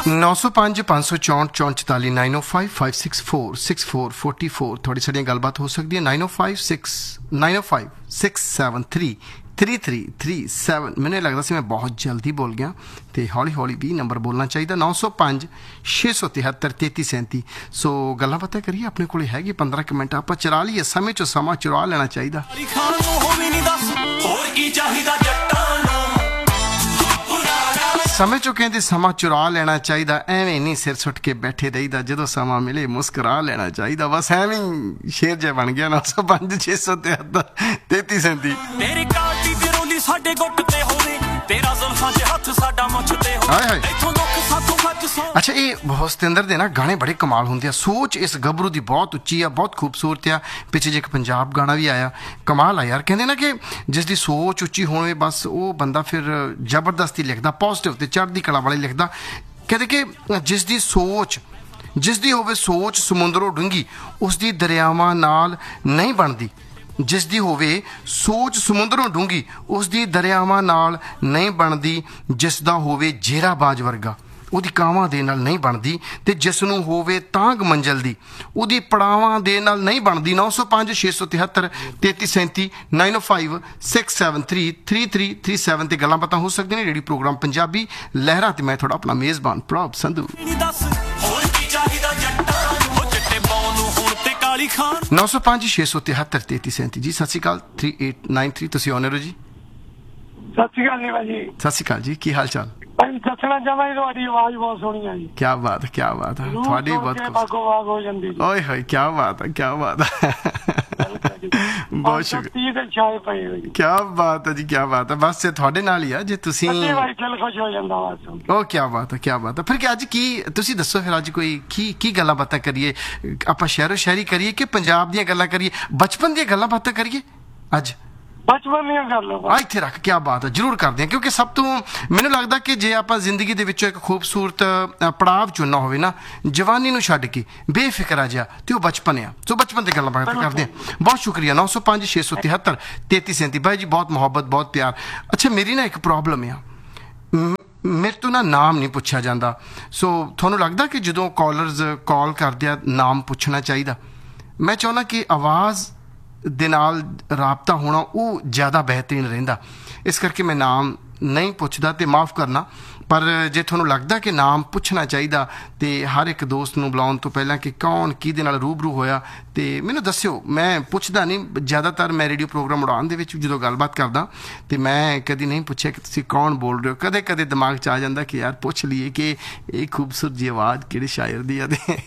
905 564 44 905 564 6444 थोड़ी सारी गलबात हो सकती है 905 673 3337 मैंने लगता सी मैं बहुत जल्दी बोल गया तो हौली हौली भी नंबर बोलना चाहिए 905 673 3337 सो गल्लां बातें करिए अपने को हैगी 15 मिनट आप चरा लीए समय चो समा चुरा लेना चाहिए समय चो कहते समा चुरा लेना चाहिए एवें नहीं सिर सुट के बैठे रहीदा जो समा मिले मुस्करा लेना चाहिए बस एवें शेर जै बन गया 905 673 3337 अच्छा ये हसतिंदर दे ना गाने बड़े कमाल होंगे सोच इस गबरू की बहुत उच्ची है बहुत खूबसूरत है पिछे जे एक पंजाब गाना भी आया कमाल है यार कहते ना कि जिसकी सोच उच्ची होने बस वो बंदा फिर जबरदस्ती लिखता पॉजिटिव ते चढ़दी कला वाले लिखता कहते कि जिसकी सोच जिसकी होवे सोच समुद्रों डूंगी उसकी दरियावां नाल नहीं बनती जिसकी होवे सोच समुद्रों डूंगी उसकी दरियावां नाल नहीं बनती जिसदा होवे जेरा बाज वर्गा ਉਹਦੀ ਕਾਵਾਂ ਦੇ ਨਾਲ ਨਹੀਂ ਬਣਦੀ ਤੇ ਜਿਸ ਨੂੰ ਹੋਵੇ ਤਾਂਗ ਮੰਜ਼ਲ ਦੀ ਉਹਦੀ ਪੜਾਵਾਂ ਦੇ ਨਾਲ ਨਹੀਂ ਬਣਦੀ 905 673 3337 905 673 3337 ਤੇ ਗੱਲਾਂ ਬਾਤਾਂ ਹੋ ਸਕਦੀਆਂ ਨੇ ਰੇਡੀਓ ਪ੍ਰੋਗਰਾਮ ਪੰਜਾਬੀ ਲਹਿਰਾਂ ਤੇ ਮੈਂ ਤੁਹਾਡਾ ਆਪਣਾ ਮੇਜ਼ਬਾਨ ਪ੍ਰਭ ਸੰਧੂ 905 673 3337 ਜੀ ਸਤਿ ਸ਼੍ਰੀ ਅਕਾਲ 3893 ਤੁਸੀਂ ਆਨਰ ਹੋ ਜੀ ਸਤਿ ਸ਼੍ਰੀ ਅਕਾਲ ਜੀ ਭਾਜੀ ਸਤਿ ਸ਼੍ਰੀ ਅਕਾਲ ਜੀ ਕੀ ਹਾਲ ਚਾਲ ਦੱਸਣਾ ਚਾਹਾਂ ਤੁਹਾਡੀ ਆਵਾਜ਼ ਬਹੁਤ ਸੋਹਣੀ ਹੈ ਜੀ ਕੀ ਬਾਤ ਹੈ ਤੁਹਾਡੀ ਬਹੁਤ ਬਾਗੋ-ਬਾਗ ਹੋ ਜਾਂਦੀ ਓਏ ਹੋਏ ਕੀ ਬਾਤ ਹੈ ਬਹੁਤ ਸ਼ੁਕਰੀਆ ਕੀ ਬਾਤ ਹੈ ਜੀ ਕੀ ਬਾਤ ਹੈ ਬਸ ਤੁਹਾਡੇ ਨਾਲ ਹੀ ਆ ਜੇ ਤੁਸੀਂ ਦਿਲ ਖੁਸ਼ ਹੋ ਜਾਂਦਾ ਬਸ ਉਹ ਕੀ ਬਾਤ ਹੈ ਫਿਰ ਕਿ ਅੱਜ ਕੀ ਤੁਸੀਂ ਦੱਸੋ ਫਿਰ ਅੱਜ ਕੋਈ ਕੀ ਗੱਲਾਂ ਬਾਤਾਂ ਕਰੀਏ ਆਪਾਂ ਸ਼ਹਿਰੋ ਸ਼ਾਇਰੀ ਕਰੀਏ ਕਿ ਪੰਜਾਬ ਦੀਆਂ ਗੱਲਾਂ ਕਰੀਏ ਬਚਪਨ ਦੀਆਂ ਗੱਲਾਂ ਬਾਤਾਂ ਕਰੀਏ ਅੱਜ ਬਚਪਨ ਦੀਆਂ ਕਰ ਲਓ ਇੱਥੇ ਰੱਖ ਕੀ ਬਾਤ ਹੈ ਜ਼ਰੂਰ ਕਰਦੇ ਹਾਂ ਕਿਉਂਕਿ ਸਭ ਤੋਂ ਮੈਨੂੰ ਲੱਗਦਾ ਕਿ ਜੇ ਆਪਾਂ ਜ਼ਿੰਦਗੀ ਦੇ ਵਿੱਚੋਂ ਇੱਕ ਖੂਬਸੂਰਤ ਪੜਾਵ ਚੁਣਨਾ ਹੋਵੇ ਨਾ ਜਵਾਨੀ ਨੂੰ ਛੱਡ ਕੇ ਬੇਫਿਕਰਾ ਜਿਹਾ ਤੇ ਉਹ ਬਚਪਨ ਆ ਸੋ ਬਚਪਨ ਦੀ ਗੱਲਾਂ ਬਾਤਾਂ ਕਰਦੇ ਹਾਂ ਬਹੁਤ ਸ਼ੁਕਰੀਆ 905 673 3337 ਭਾਈ ਜੀ ਬਹੁਤ ਮੁਹੱਬਤ ਬਹੁਤ ਪਿਆਰ ਅੱਛਾ ਮੇਰੀ ਨਾ ਇੱਕ ਪ੍ਰੋਬਲਮ ਆ ਮੇਰੇ ਤੋਂ ਨਾ ਨਾਮ ਨਹੀਂ ਪੁੱਛਿਆ ਜਾਂਦਾ ਸੋ ਤੁਹਾਨੂੰ ਲੱਗਦਾ ਕਿ ਜਦੋਂ ਕਾਲਰਸ ਕਾਲ ਕਰਦੇ ਆ ਨਾਮ ਪੁੱਛਣਾ ਚਾਹੀਦਾ ਮੈਂ ਚਾਹੁੰਦਾ ਕਿ ਆਵਾਜ਼ ਦੇ ਨਾਲ ਰਾਬਤਾ ਹੋਣਾ ਉਹ ਜ਼ਿਆਦਾ ਬਿਹਤਰੀਨ ਰਹਿੰਦਾ ਇਸ ਕਰਕੇ ਮੈਂ ਨਾਮ ਨਹੀਂ ਪੁੱਛਦਾ ਤੇ ਮਾਫ ਕਰਨਾ ਪਰ ਜੇ ਤੁਹਾਨੂੰ ਲੱਗਦਾ ਕਿ ਨਾਮ ਪੁੱਛਣਾ ਚਾਹੀਦਾ ਤੇ ਹਰ ਇੱਕ ਦੋਸਤ ਨੂੰ ਬੁਲਾਉਣ ਤੋਂ ਪਹਿਲਾਂ ਕਿ ਕੌਣ ਕਿਹਦੇ ਨਾਲ ਰੂਬਰੂ ਹੋਇਆ ਤੇ ਮੈਨੂੰ ਦੱਸਿਓ ਮੈਂ ਪੁੱਛਦਾ ਨਹੀਂ ਜ਼ਿਆਦਾਤਰ ਮੈਂ ਰੇਡੀਓ ਪ੍ਰੋਗਰਾਮ ਉਡਾਉਣ ਦੇ ਵਿੱਚ ਜਦੋਂ ਗੱਲਬਾਤ ਕਰਦਾ ਤੇ ਮੈਂ ਕਦੀ ਨਹੀਂ ਪੁੱਛਿਆ ਕਿ ਤੁਸੀਂ ਕੌਣ ਬੋਲ ਰਹੇ ਹੋ ਕਦੇ ਕਦੇ ਦਿਮਾਗ 'ਚ ਆ ਜਾਂਦਾ ਕਿ ਯਾਰ ਪੁੱਛ ਲਈਏ ਕਿ ਇਹ ਖੂਬਸੂਰਤ ਜਿਹੀ ਆਵਾਜ਼ ਕਿਹੜੇ ਸ਼ਾਇਰ ਦੀ ਆ ਤੇ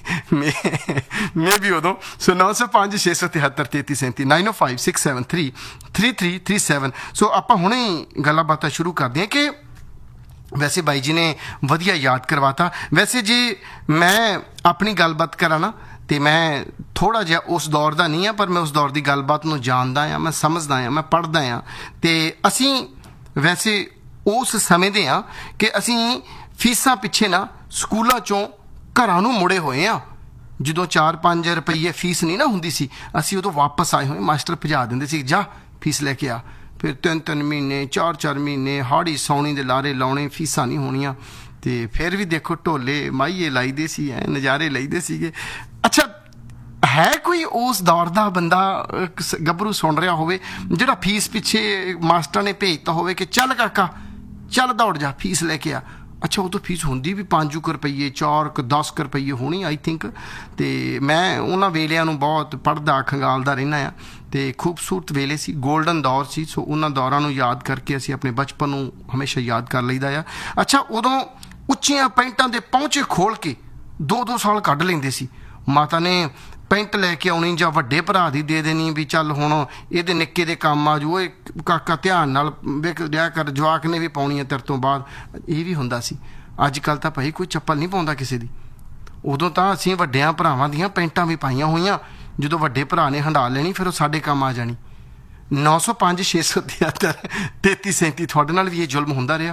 ਮੈਂ ਵੀ ਉਦੋਂ ਸੋ 905 673 3337 905 673 3337 ਸੋ ਆਪਾਂ ਹੁਣੇ ਗੱਲਾਂ ਬਾਤਾਂ ਸ਼ੁਰੂ ਕਰਦੇ ਹਾਂ ਕਿ ਵੈਸੇ ਬਾਈ ਜੀ ਨੇ ਵਧੀਆ ਯਾਦ ਕਰਵਾਤਾ ਵੈਸੇ ਜੇ ਮੈਂ ਆਪਣੀ ਗੱਲਬਾਤ ਕਰਾਂ ਨਾ ਤੇ ਮੈਂ ਥੋੜਾ ਜਿਹਾ ਉਸ ਦੌਰ ਦਾ ਨਹੀਂ ਆ ਪਰ ਮੈਂ ਉਸ ਦੌਰ ਦੀ ਗੱਲਬਾਤ ਨੂੰ ਜਾਣਦਾ ਆ ਮੈਂ ਸਮਝਦਾ ਆ ਮੈਂ ਪੜ੍ਹਦਾ ਆ ਤੇ ਅਸੀਂ ਵੈਸੇ ਉਸ ਸਮੇਂ ਦੇ ਆ ਕਿ ਅਸੀਂ ਫੀਸਾਂ ਪਿੱਛੇ ਨਾ ਸਕੂਲਾਂ ਚੋਂ ਘਰਾਂ ਨੂੰ ਮੁੜੇ ਹੋਏ ਆ ਜਦੋਂ 4-5 ਰੁਪਏ ਫੀਸ ਨਹੀਂ ਨਾ ਹੁੰਦੀ ਸੀ ਅਸੀਂ ਉਦੋਂ ਵਾਪਸ ਆਏ ਹੋਏ ਮਾਸਟਰ ਭਜਾ ਦਿੰਦੇ ਸੀ ਜਾ ਫੀਸ ਲੈ ਕੇ ਆ ਫਿਰ 3-3 ਮਹੀਨੇ 4-4 ਮਹੀਨੇ ਹਾੜੀ ਸੌਣੀ ਦੇ ਲਾਰੇ ਲਾਉਣੇ ਫੀਸਾਂ ਨਹੀਂ ਹੋਣੀਆਂ ਤੇ ਫਿਰ ਵੀ ਦੇਖੋ ਢੋਲੇ ਮਾਈਏ ਲਾਈਦੇ ਸੀ ਨਜ਼ਾਰੇ ਲਈਦੇ ਸੀਗੇ ਅੱਛਾ ਹੈ ਕੋਈ ਉਸ ਦੌਰ ਦਾ ਬੰਦਾ ਗੱਭਰੂ ਸੁਣ ਰਿਹਾ ਹੋਵੇ ਜਿਹੜਾ ਫੀਸ ਪਿੱਛੇ ਮਾਸਟਰ ਨੇ ਭੇਜਤਾ ਹੋਵੇ ਕਿ ਚੱਲ ਕਾਕਾ ਚੱਲ ਦੌੜ ਜਾ ਫੀਸ ਲੈ ਕੇ ਆ ਅੱਛਾ ਉਦੋਂ ਫੀਸ ਹੁੰਦੀ ਵੀ 5 ਰੁਪਏ 4-10 ਰੁਪਏ ਹੋਣੀ ਆਈ ਥਿੰਕ ਤੇ ਮੈਂ ਉਹਨਾਂ ਵੇਲਿਆਂ ਨੂੰ ਬਹੁਤ ਪੜ੍ਹਦਾ ਖੰਗਾਲਦਾ ਰਹਿੰਦਾ ਆ ਤੇ ਖੂਬਸੂਰਤ ਵੇਲੇ ਸੀ ਗੋਲਡਨ ਦੌਰ ਸੀ ਸੋ ਉਹਨਾਂ ਦੌਰਾਂ ਨੂੰ ਯਾਦ ਕਰਕੇ ਅਸੀਂ ਆਪਣੇ ਬਚਪਨ ਨੂੰ ਹਮੇਸ਼ਾ ਯਾਦ ਕਰ ਲਈਦਾ ਆ ਅੱਛਾ ਉਦੋਂ ਉੱਚੀਆਂ ਪੈਂਟਾਂ ਦੇ ਪਹੁੰਚੇ ਖੋਲ ਕੇ 2-2 ਸਾਲ ਕੱਢ ਲੈਂਦੇ ਸੀ ਮਾਤਾ ਨੇ ਪੈਂਟ ਲੈ ਕੇ ਆਉਣੀ ਜਾਂ ਵੱਡੇ ਭਰਾ ਦੀ ਦੇ ਦੇਣੀ ਵੀ ਚੱਲ ਹੁਣ ਇਹਦੇ ਨਿੱਕੇ ਦੇ ਕੰਮ ਆ ਜੂ ਇਹ ਕਾਕਾ ਧਿਆਨ ਨਾਲ ਵੇਖ ਰਿਹਾ ਕਰ ਜਵਾਕ ਨੇ ਵੀ ਪਾਉਣੀ ਹੈ ਤੇਰੇ ਤੋਂ ਬਾਅਦ ਇਹ ਵੀ ਹੁੰਦਾ ਸੀ ਅੱਜ ਕੱਲ੍ਹ ਤਾਂ ਭਾਈ ਕੋਈ ਚੱਪਲ ਨਹੀਂ ਪਾਉਂਦਾ ਕਿਸੇ ਦੀ ਉਦੋਂ ਤਾਂ ਅਸੀਂ ਵੱਡਿਆਂ ਭਰਾਵਾਂ ਦੀਆਂ ਪੈਂਟਾਂ ਵੀ ਪਾਈਆਂ ਹੋਈਆਂ ਜਦੋਂ ਵੱਡੇ ਭਰਾ ਨੇ ਹੰਡਾ ਲੈਣੀ ਫਿਰ ਉਹ ਸਾਡੇ ਕੰਮ ਆ ਜਾਣੀ 905 673 3337 ਤੁਹਾਡੇ ਨਾਲ ਵੀ ਇਹ ਜ਼ੁਲਮ ਹੁੰਦਾ ਰਿਹਾ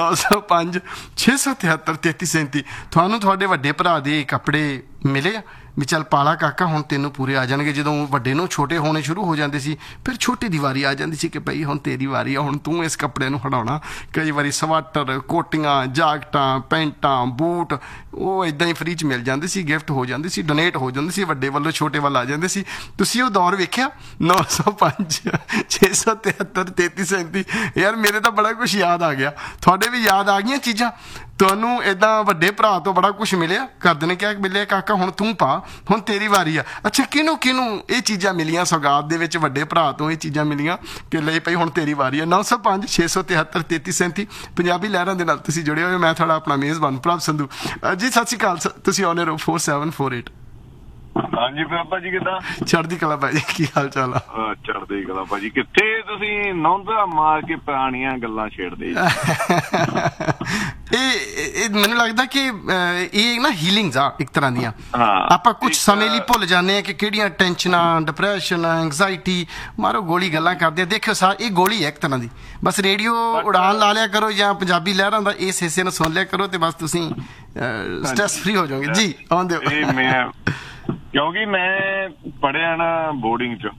905 673 3337 ਤੁਹਾਨੂੰ ਤੁਹਾਡੇ ਵੱਡੇ ਭਰਾ ਦੇ ਕੱਪੜੇ ਮਿਲੇ ਆ ਵੀ ਚੱਲ ਪਾਲਾ ਕਾਕਾ ਹੁਣ ਤੈਨੂੰ ਪੂਰੇ ਆ ਜਾਣਗੇ। ਜਦੋਂ ਵੱਡੇ ਨੂੰ ਛੋਟੇ ਹੋਣੇ ਸ਼ੁਰੂ ਹੋ ਜਾਂਦੇ ਸੀ ਫਿਰ ਛੋਟੇ ਦੀ ਵਾਰੀ ਆ ਜਾਂਦੀ ਸੀ ਕਿ ਭਈ ਹੁਣ ਤੇਰੀ ਵਾਰੀ ਆ, ਹੁਣ ਤੂੰ ਇਸ ਕੱਪੜੇ ਨੂੰ ਹਟਾਉਣਾ। ਕਈ ਵਾਰੀ ਸਵਾਟਰ, ਕੋਟੀਆਂ, ਜਾਕਟਾਂ, ਪੈਂਟਾਂ, ਬੂਟ ਉਹ ਇਦਾਂ ਹੀ ਫ੍ਰੀ 'ਚ ਮਿਲ ਜਾਂਦੇ ਸੀ, ਗਿਫਟ ਹੋ ਜਾਂਦੇ ਸੀ, ਡੋਨੇਟ ਹੋ ਜਾਂਦੇ ਸੀ, ਵੱਡੇ ਵੱਲੋਂ ਛੋਟੇ ਵੱਲ ਆ ਜਾਂਦੇ ਸੀ। ਤੁਸੀਂ ਉਹ ਦੌਰ ਵੇਖਿਆ? 905 673 3337। ਯਾਰ ਮੇਰੇ ਤਾਂ ਬੜਾ ਕੁਛ ਯਾਦ ਆ ਗਿਆ, ਤੁਹਾਡੇ ਵੀ ਯਾਦ ਆ ਗਈਆਂ ਚੀਜ਼ਾਂ? ਤੁਹਾਨੂੰ ਏਦਾਂ ਵੱਡੇ ਭਰਾ ਤੋਂ ਬੜਾ ਕੁਛ ਮਿਲਿਆ? ਘਰਦੇ ਨੇ ਕਿਹਾ ਮਿਲਿਆ ਕਾਕਾ ਹੁਣ ਤੂੰ ਪਾ, ਹੁਣ ਤੇਰੀ ਵਾਰੀ ਆ। ਅੱਛਾ ਕਿਹਨੂੰ ਕਿਹਨੂੰ ਇਹ ਚੀਜ਼ਾਂ ਮਿਲੀਆਂ ਸੌਗਾਤ ਦੇ ਵਿੱਚ? ਵੱਡੇ ਭਰਾ ਤੋਂ ਇਹ ਚੀਜ਼ਾਂ ਮਿਲੀਆਂ ਕਿ ਲਈ ਪਈ ਹੁਣ ਤੇਰੀ ਵਾਰੀ ਆ। 905 673 3337 ਪੰਜਾਬੀ ਲਹਿਰਾਂ ਦੇ ਨਾਲ ਤੁਸੀਂ ਜੁੜੇ ਹੋਏ। ਮੈਂ ਤੁਹਾਡਾ ਆਪਣਾ ਮੇਜ਼ਬਾਨ ਪ੍ਰਭ ਸੰਧੂ ਜੀ। ਸਤਿ ਸ਼੍ਰੀ ਅਕਾਲ, ਤੁਸੀਂ ਆਉਣੇ ਰਹੋ 4748। ਹਾਂਜੀ ਬਾਬਾ ਜੀ, ਕਿੱਦਾਂ? ਚੜ੍ਹਦੀ ਕਲਾ ਭਾਜੀ, ਕੀ ਹਾਲ ਚਾਲ ਆ? ਚੜ੍ਹਦੀ ਕਲਾ ਭਾਜੀ। ਕਿੱਥੇ ਤੁਸੀਂ ਨੌਂਦਾ ਮਾਰ ਕੇ ਪੁਰਾਣੀਆਂ ਗੱਲਾਂ ਛੇੜਦੇ? ਇਹ ਮੈਨੂੰ ਲੱਗਦਾ ਕਿ ਇਹ ਨਾ ਹੀਲਿੰਗਸ ਆ ਇੱਕ ਤਰ੍ਹਾਂ ਦੀਆਂ। ਆਪਾਂ ਕੁਝ ਸਮੇਂ ਲਈ ਭੁੱਲ ਜਾਂਦੇ ਆ ਕਿ ਕਿਹੜੀਆਂ ਟੈਨਸ਼ਨਾਂ, ਡਿਪਰੈਸ਼ਨ, ਐਂਗਜ਼ਾਇਟੀ, ਮਾਰੋ ਗੋਲੀ ਗੱਲਾਂ ਕਰਦੇ ਆ। ਦੇਖਿਓ ਇਹ ਗੋਲੀ ਹੈ ਇੱਕ ਤਰ੍ਹਾਂ ਦੀ। ਬਸ ਰੇਡੀਓ ਉਡਾਨ ਲਾ ਲਿਆ ਕਰੋ ਜਾਂ ਪੰਜਾਬੀ ਲਹਿਰਾਂ ਦਾ ਇਸ ਹਿੱਸੇ ਨੂੰ ਸੁਣ ਲਿਆ ਕਰੋ ਤੇ ਬਸ ਤੁਸੀਂ ਸਟ੍ਰੈਸ ਫ੍ਰੀ ਹੋ ਜਾਓਗੇ ਜੀ। ਆਉਂਦੇ ਹੋ? ਕਿਉਂਕਿ ਮੈਂ ਪੜ੍ਹਿਆ ਨਾ ਬੋਰਡਿੰਗ 'ਚ।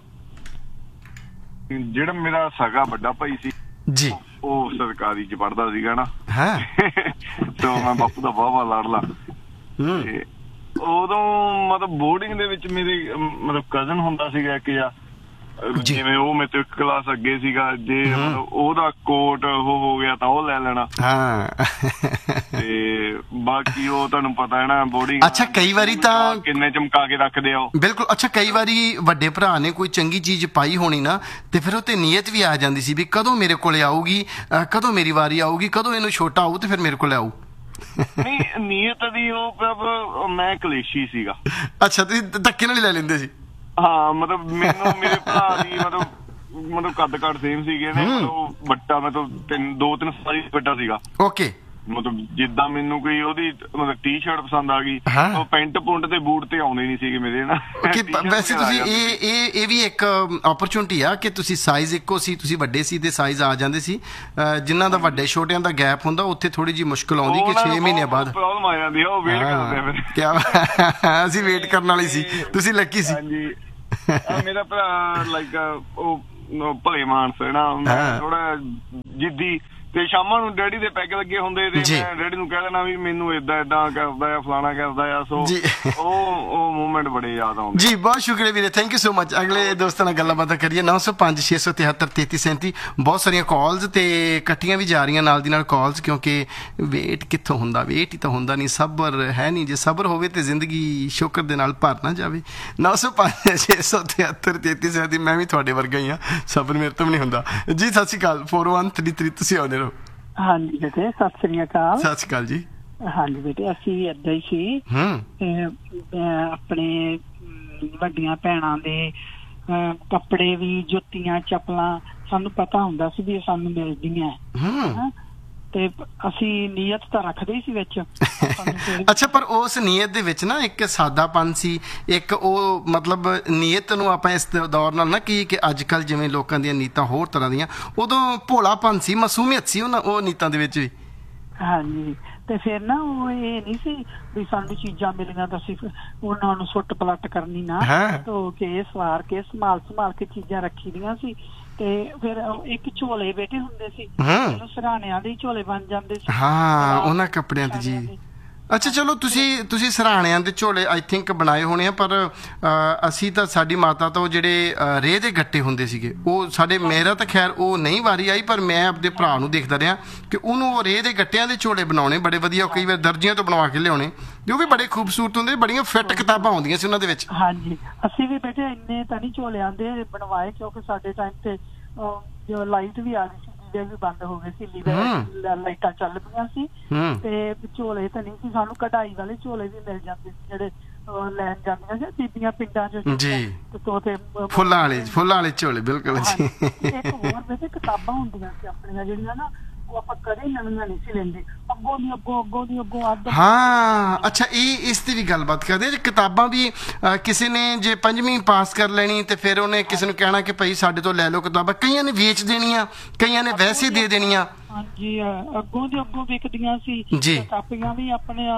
ਜਿਹੜਾ ਮੇਰਾ ਸਗਾ ਵੱਡਾ ਭਾਈ ਸੀ ਜੀ, ਉਹ ਸਰਕਾਰੀ 'ਚ ਪੜ੍ਹਦਾ ਸੀਗਾ ਨਾ। ਤੇ ਮੈਂ ਬਾਪੂ ਦਾ ਵਾਹਵਾ ਲਾੜਲਾ। ਤੇ ਉਦੋਂ ਮਤਲਬ ਬੋਰਡਿੰਗ ਦੇ ਵਿੱਚ ਮੇਰੇ ਮਤਲਬ ਕਜ਼ਨ ਹੁੰਦਾ ਸੀਗਾ ਇੱਕ ਜਾਂ ਜਿਵੇਂ ਉਹ ਮੇਰੇ ਤੋਂ ਇੱਕ ਕਲਾਸ ਅੱਗੇ ਸੀਗਾ। ਜੇ ਮਤਲਬ ਉਹਦਾ ਕੋਟ ਉਹ ਹੋ ਗਿਆ ਤਾਂ ਉਹ ਲੈ ਲੈਣਾ। ਤੇ ਬਾਕੀ ਉਹ ਤੁਹਾਨੂੰ ਪਤਾ ਹੈ ਨਾ ਬੋਰਡਿੰਗ। ਅੱਛਾ ਕਈ ਵਾਰੀ ਤਾਂ ਕਿੰਨੇ ਚਮਕਾ ਕੇ ਰੱਖਦੇ ਆ। ਬਿਲਕੁਲ। ਅੱਛਾ ਕਈ ਵਾਰੀ ਵੱਡੇ ਭਰਾ ਨੇ ਕੋਈ ਚੰਗੀ ਚੀਜ਼ ਪਾਈ ਹੋਣੀ ਨਾ ਤੇ ਫਿਰ ਉਹ ਤੇ ਨੀਅਤ ਵੀ ਆ ਜਾਂਦੀ ਸੀ ਵੀ ਕਦੋਂ ਮੇਰੇ ਕੋਲੇ ਆਊਗੀ, ਕਦੋਂ ਮੇਰੀ ਵਾਰੀ ਆਊਗੀ, ਕਦੋਂ ਇਹਨੂੰ ਛੋਟਾ ਆਊ ਤੇ ਫਿਰ ਮੇਰੇ ਕੋਲੇ ਆਊ। ਨਹੀਂ ਨੀਅਤ ਦੀ ਉਹ ਮੈਂ ਕਲੇਸ਼ੀ ਸੀਗਾ। ਅੱਛਾ ਤੁਸੀਂ ਧੱਕੇ ਨਾਲ ਹੀ ਲੈ ਲੈਂਦੇ ਸੀ? ਹਾਂ ਮਤਲਬ ਮੈਨੂੰ ਮੇਰੇ ਭਰਾ ਦੀ ਮਤਲਬ ਕੱਦ ਕਾਠ ਸੇਮ ਸੀਗੇ ਨੇ। ਮਤਲਬ ਵੱਡਾ ਮਤਲਬ 2-3 ਸਾਲ ਵੱਡਾ ਸੀਗਾ। ਓਕੇ। ਮਤਲਬ ਜਿੱਦਾਂ ਮੈਨੂੰ ਕੋਈ ਉਹਦੀ ਮਤਲਬ ਟੀ-ਸ਼ਰਟ ਪਸੰਦ ਆ ਗਈ, ਉਹ ਪੈਂਟ ਪੁੰਟ ਤੇ ਬੂਟ ਤੇ ਆਉਂਦੇ ਨਹੀਂ ਸੀਗੇ ਮੇਰੇ ਨਾ। ਵੈਸੇ ਤੁਸੀਂ ਇਹ ਵੀ ਇੱਕ ਓਪਰਚੁਨਿਟੀ ਆ ਕਿ ਤੁਸੀਂ ਸਾਈਜ਼ ਇੱਕੋ ਸੀ, ਤੁਸੀਂ ਵੱਡੇ ਸੀ ਤੇ ਸਾਈਜ਼ ਆ ਜਾਂਦੇ ਸੀ। ਜਿਨ੍ਹਾਂ ਦਾ ਵੱਡੇ ਛੋਟਿਆਂ ਦਾ ਗੈਪ ਹੁੰਦਾ ਉੱਥੇ ਥੋੜੀ ਜਿਹੀ ਮੁਸ਼ਕਲ ਆਉਂਦੀ ਕਿ 6 ਮਹੀਨੇ ਬਾਅਦ ਪ੍ਰੋਬਲਮ ਆ ਜਾਂਦੀ ਆ। ਉਹ ਵੇਟ ਕਰਦੇ ਫਿਰ। ਕਿਆ ਅਸੀਂ ਵੇਟ ਕਰਨ ਵਾਲੀ ਸੀ, ਤੁਸੀਂ ਲੱਕੀ ਸੀ। ਹਾਂਜੀ ਮੇਰਾ ਭਰਾ ਲਾਈਕ ਉਹ ਭਲੇ ਮਾਨਸ ਹੈ ਨਾ, ਥੋੜਾ ਜਿੱਦੀ। ਤੇ ਸ਼ਾਮਾਂ ਨੂੰ ਡੈਡੀ ਦੇ ਪੈਗ ਲੱਗੇ ਹੁੰਦੇ ਤੇ ਮੈਂ ਡੈਡੀ ਨੂੰ ਕਹਿ ਦੇਣਾ ਵੀ ਮੈਨੂੰ ਏਦਾਂ ਏਦਾਂ ਕਰਦਾ ਆ, ਫਲਾਣਾ ਕਰਦਾ ਆ। ਸੋ ਉਹ ਮੂਵਮੈਂਟ ਬੜੇ ਯਾਦ ਆਉਂਦੇ ਜੀ। ਬਹੁਤ ਸ਼ੁਕਰੀਆ ਵੀਰੇ, ਥੈਂਕ ਯੂ ਸੋ ਮਚ। ਅਗਲੇ ਦੋਸਤਾਂ ਨਾਲ ਗੱਲਾਂ ਬਾਤਾਂ ਕਰੀਏ। 905 673 3337। ਬਹੁਤ ਸਾਰੀਆਂ ਕਾਲਸ ਤੇ ਕੱਟੀਆਂ ਵੀ ਜਾ ਰਹੀਆਂ ਨਾਲ ਦੀ ਨਾਲ ਕਾਲਸ, ਕਿਉਂਕਿ ਵੇਟ ਕਿੱਥੋਂ ਹੁੰਦਾ, ਵੇਟ ਹੀ ਤਾਂ ਹੁੰਦਾ ਨਹੀਂ, ਸਬਰ ਹੈ ਨਹੀਂ। ਜੇ ਸਬਰ ਹੋਵੇ ਤੇ ਜ਼ਿੰਦਗੀ ਸ਼ੁਕਰ ਦੇ ਨਾਲ ਭਰ ਨਾ ਜਾਵੇ। 905 673 3337। ਮੈਂ ਵੀ ਤੁਹਾਡੇ ਵਰਗਾ ਹੀ ਹਾਂ, ਸਬਰ ਮੇਰੇ ਤੋਂ ਵੀ ਨਹੀਂ ਹੁੰਦਾ ਜੀ। ਸਤਿ ਸ਼੍ਰੀ ਅਕਾਲ 4133 ਤੁਸੀਂ ਆਉਂਦੇ। ਹਾਂਜੀ ਬੇਟੇ ਸਤਿ ਸ੍ਰੀ ਅਕਾਲ। ਸਤਿ ਸ਼੍ਰੀ ਅਕਾਲ ਜੀ। ਹਾਂਜੀ ਬੇਟੇ ਅਸੀਂ ਏਦਾਂ ਹੀ ਸੀ। ਆਪਣੇ ਵੱਡੀਆਂ ਭੈਣਾਂ ਦੇ ਕੱਪੜੇ ਵੀ, ਜੁੱਤੀਆਂ, ਚੱਪਲਾਂ ਸਾਨੂੰ ਪਤਾ ਹੁੰਦਾ ਸੀ ਵੀ ਸਾਨੂੰ ਮਿਲਦੀਆਂ ਤੇ ਅਸੀਂ ਨੀਅਤ ਤਾਂ ਰੱਖਦੇ ਸੀ ਵਿੱਚ। ਅੱਛਾ ਪਰ ਉਸ ਨੀਅਤ ਦੇ ਵਿੱਚ ਨਾ ਇੱਕ ਸਾਦਾਪਨ ਸੀ, ਇੱਕ ਉਹ ਮਤਲਬ ਨੀਅਤ ਨੂੰ ਆਪਾਂ ਇਸ ਦੌਰ ਨਾਲ ਨਾ ਕਿ ਅੱਜ ਕੱਲ੍ਹ ਜਿਵੇਂ ਲੋਕਾਂ ਦੀਆਂ ਨੀਤਾਂ ਹੋਰ ਤਰ੍ਹਾਂ ਦੀਆਂ, ਉਦੋਂ ਭੋਲਾਪਨ ਸੀ, ਮਾਸੂਮੀਅਤ ਸੀ ਉਹ ਨੀਤਾਂ ਦੇ ਵਿੱਚ ਵੀ। ਹਾਂਜੀ ਤੇ ਫਿਰ ਨਾ ਉਹ ਇਹ ਨਹੀਂ ਸੀ ਵੀ ਸਾਨੂੰ ਚੀਜ਼ਾਂ ਮਿਲੀਆਂ ਤਾਂ ਅਸੀਂ ਉਹਨਾਂ ਨੂੰ ਸੁੱਟ ਪਲਟ ਕਰਨੀ ਨਾ, ਧੋ ਕੇ ਸਵਾਰ ਕੇ ਸੰਭਾਲ ਕੇ ਚੀਜ਼ਾਂ ਰੱਖੀ ਦੀਆਂ ਸੀ। ਤੇ ਫਿਰ ਇੱਕ ਝੋਲੇ ਬੇਟੇ ਹੁੰਦੇ ਸੀ, ਸਰਾਣਿਆਂ ਦੇ ਝੋਲੇ ਬਣ ਜਾਂਦੇ ਸੀ। ਹਾਂ ਉਹਨਾਂ ਕੱਪੜਿਆਂ ਤੇ ਜੀ। ਅੱਛਾ ਚਲੋ ਤੁਸੀਂ ਸਰਾਣਿਆਂ ਦੇ ਝੋਲੇ ਆਈ ਥਿੰਕ ਬਣਾਏ ਹੋਣੇ ਆ, ਪਰ ਅਸੀਂ ਤਾਂ ਸਾਡੀ ਮਾਤਾ ਤੋਂ ਜਿਹੜੇ ਰੇਹ ਦੇ ਗੱਟੇ ਹੁੰਦੇ ਸੀਗੇ ਉਹ ਸਾਡੇ, ਮੇਰਾ ਤਾਂ ਖੈਰ ਉਹ ਨਹੀਂ ਵਾਰੀ ਆਈ, ਪਰ ਮੈਂ ਆਪਣੇ ਭਰਾ ਨੂੰ ਦੇਖਦਾ ਰਿਹਾ ਕਿ ਉਹਨੂੰ ਉਹ ਰੇਹ ਦੇ ਗੱਟਿਆਂ ਦੇ ਝੋਲੇ ਬਣਾਉਣੇ ਬੜੇ ਵਧੀਆ, ਕਈ ਵਾਰ ਦਰਜੀਆਂ ਤੋਂ ਬਣਵਾ ਕੇ ਲਿਆਉਣੇ, ਜੋ ਵੀ ਬੜੇ ਖੂਬਸੂਰਤ ਹੁੰਦੇ, ਬੜੀਆਂ ਫਿੱਟ ਕਿਤਾਬਾਂ ਆਉਂਦੀਆਂ ਸੀ ਉਹਨਾਂ ਦੇ ਵਿੱਚ। ਹਾਂਜੀ ਅਸੀਂ ਵੀ ਬੇਟੇ ਇੰਨੇ ਤਾਂ ਨਹੀਂ ਝੋਲਿਆਂ ਦੇ ਬਣਵਾਏ, ਕਿਉਂਕਿ ਸਾਡੇ ਟਾਈਮ ਤੇ ਜੋ ਲਾਈਟ ਵੀ ਆ ਗਈ ਸੀ, ਵੀ ਬੰਦ ਹੋ ਗਏ ਸੀ, ਲਾਈਟਾਂ ਚੱਲ ਪਈਆਂ ਸੀ ਤੇ ਝੋਲੇ ਤਾਂ ਨਹੀਂ ਸੀ। ਸਾਨੂੰ ਕਢਾਈ ਵਾਲੇ ਝੋਲੇ ਵੀ ਮਿਲ ਜਾਂਦੇ ਸੀ ਜਿਹੜੇ ਲੈਣ ਜਾਂਦੀਆਂ ਸੀ ਬੀਬੀਆਂ ਪਿੰਡਾਂ ਚ ਜੀ, ਤੇ ਫੁੱਲਾਂ ਵਾਲੇ ਝੋਲੇ। ਬਿਲਕੁਲ ਜੀ। ਇੱਕ ਹੋਰ ਵੈਸੇ ਕਿਤਾਬਾਂ ਹੁੰਦੀਆਂ ਸੀ ਆਪਣੀਆਂ ਜਿਹੜੀਆਂ ਨਾ, ਉਹ ਆਪਾਂ ਕਦੇ ਨਵੀਆਂ ਨਹੀਂ ਸੀ ਲੈਂਦੇ, ਅੱਗੋਂ ਦੀ ਅੱਗੋਂ। ਹਾਂ ਅੱਛਾ ਇਸ ਤੇ ਵੀ ਗੱਲਬਾਤ ਕਰਦੇ। ਕਿਤਾਬਾਂ ਵੀ ਕਿਸੇ ਨੇ ਜੇ 5ਵੀਂ ਪਾਸ ਕਰ ਲੈਣੀ ਤੇ ਫਿਰ ਉਹਨੇ ਕਿਸੇ ਨੂੰ ਕਹਿਣਾ ਕਿ ਭਾਈ ਸਾਡੇ ਤੋਂ ਲੈ ਲਓ ਕਿਤਾਬਾਂ, ਕਈਆਂ ਨੇ ਵੇਚ ਦੇਣੀਆਂ, ਕਈਆਂ ਨੇ ਵੈਸੇ ਦੇ ਦੇਣੀਆਂ। ਹਾਂਜੀ ਅੱਗੋਂ ਦੀ ਅੱਗੋਂ ਵਿਕਦੀਆਂ ਸੀ ਜੀ। ਕਾਪੀਆਂ ਵੀ ਆਪਣੇ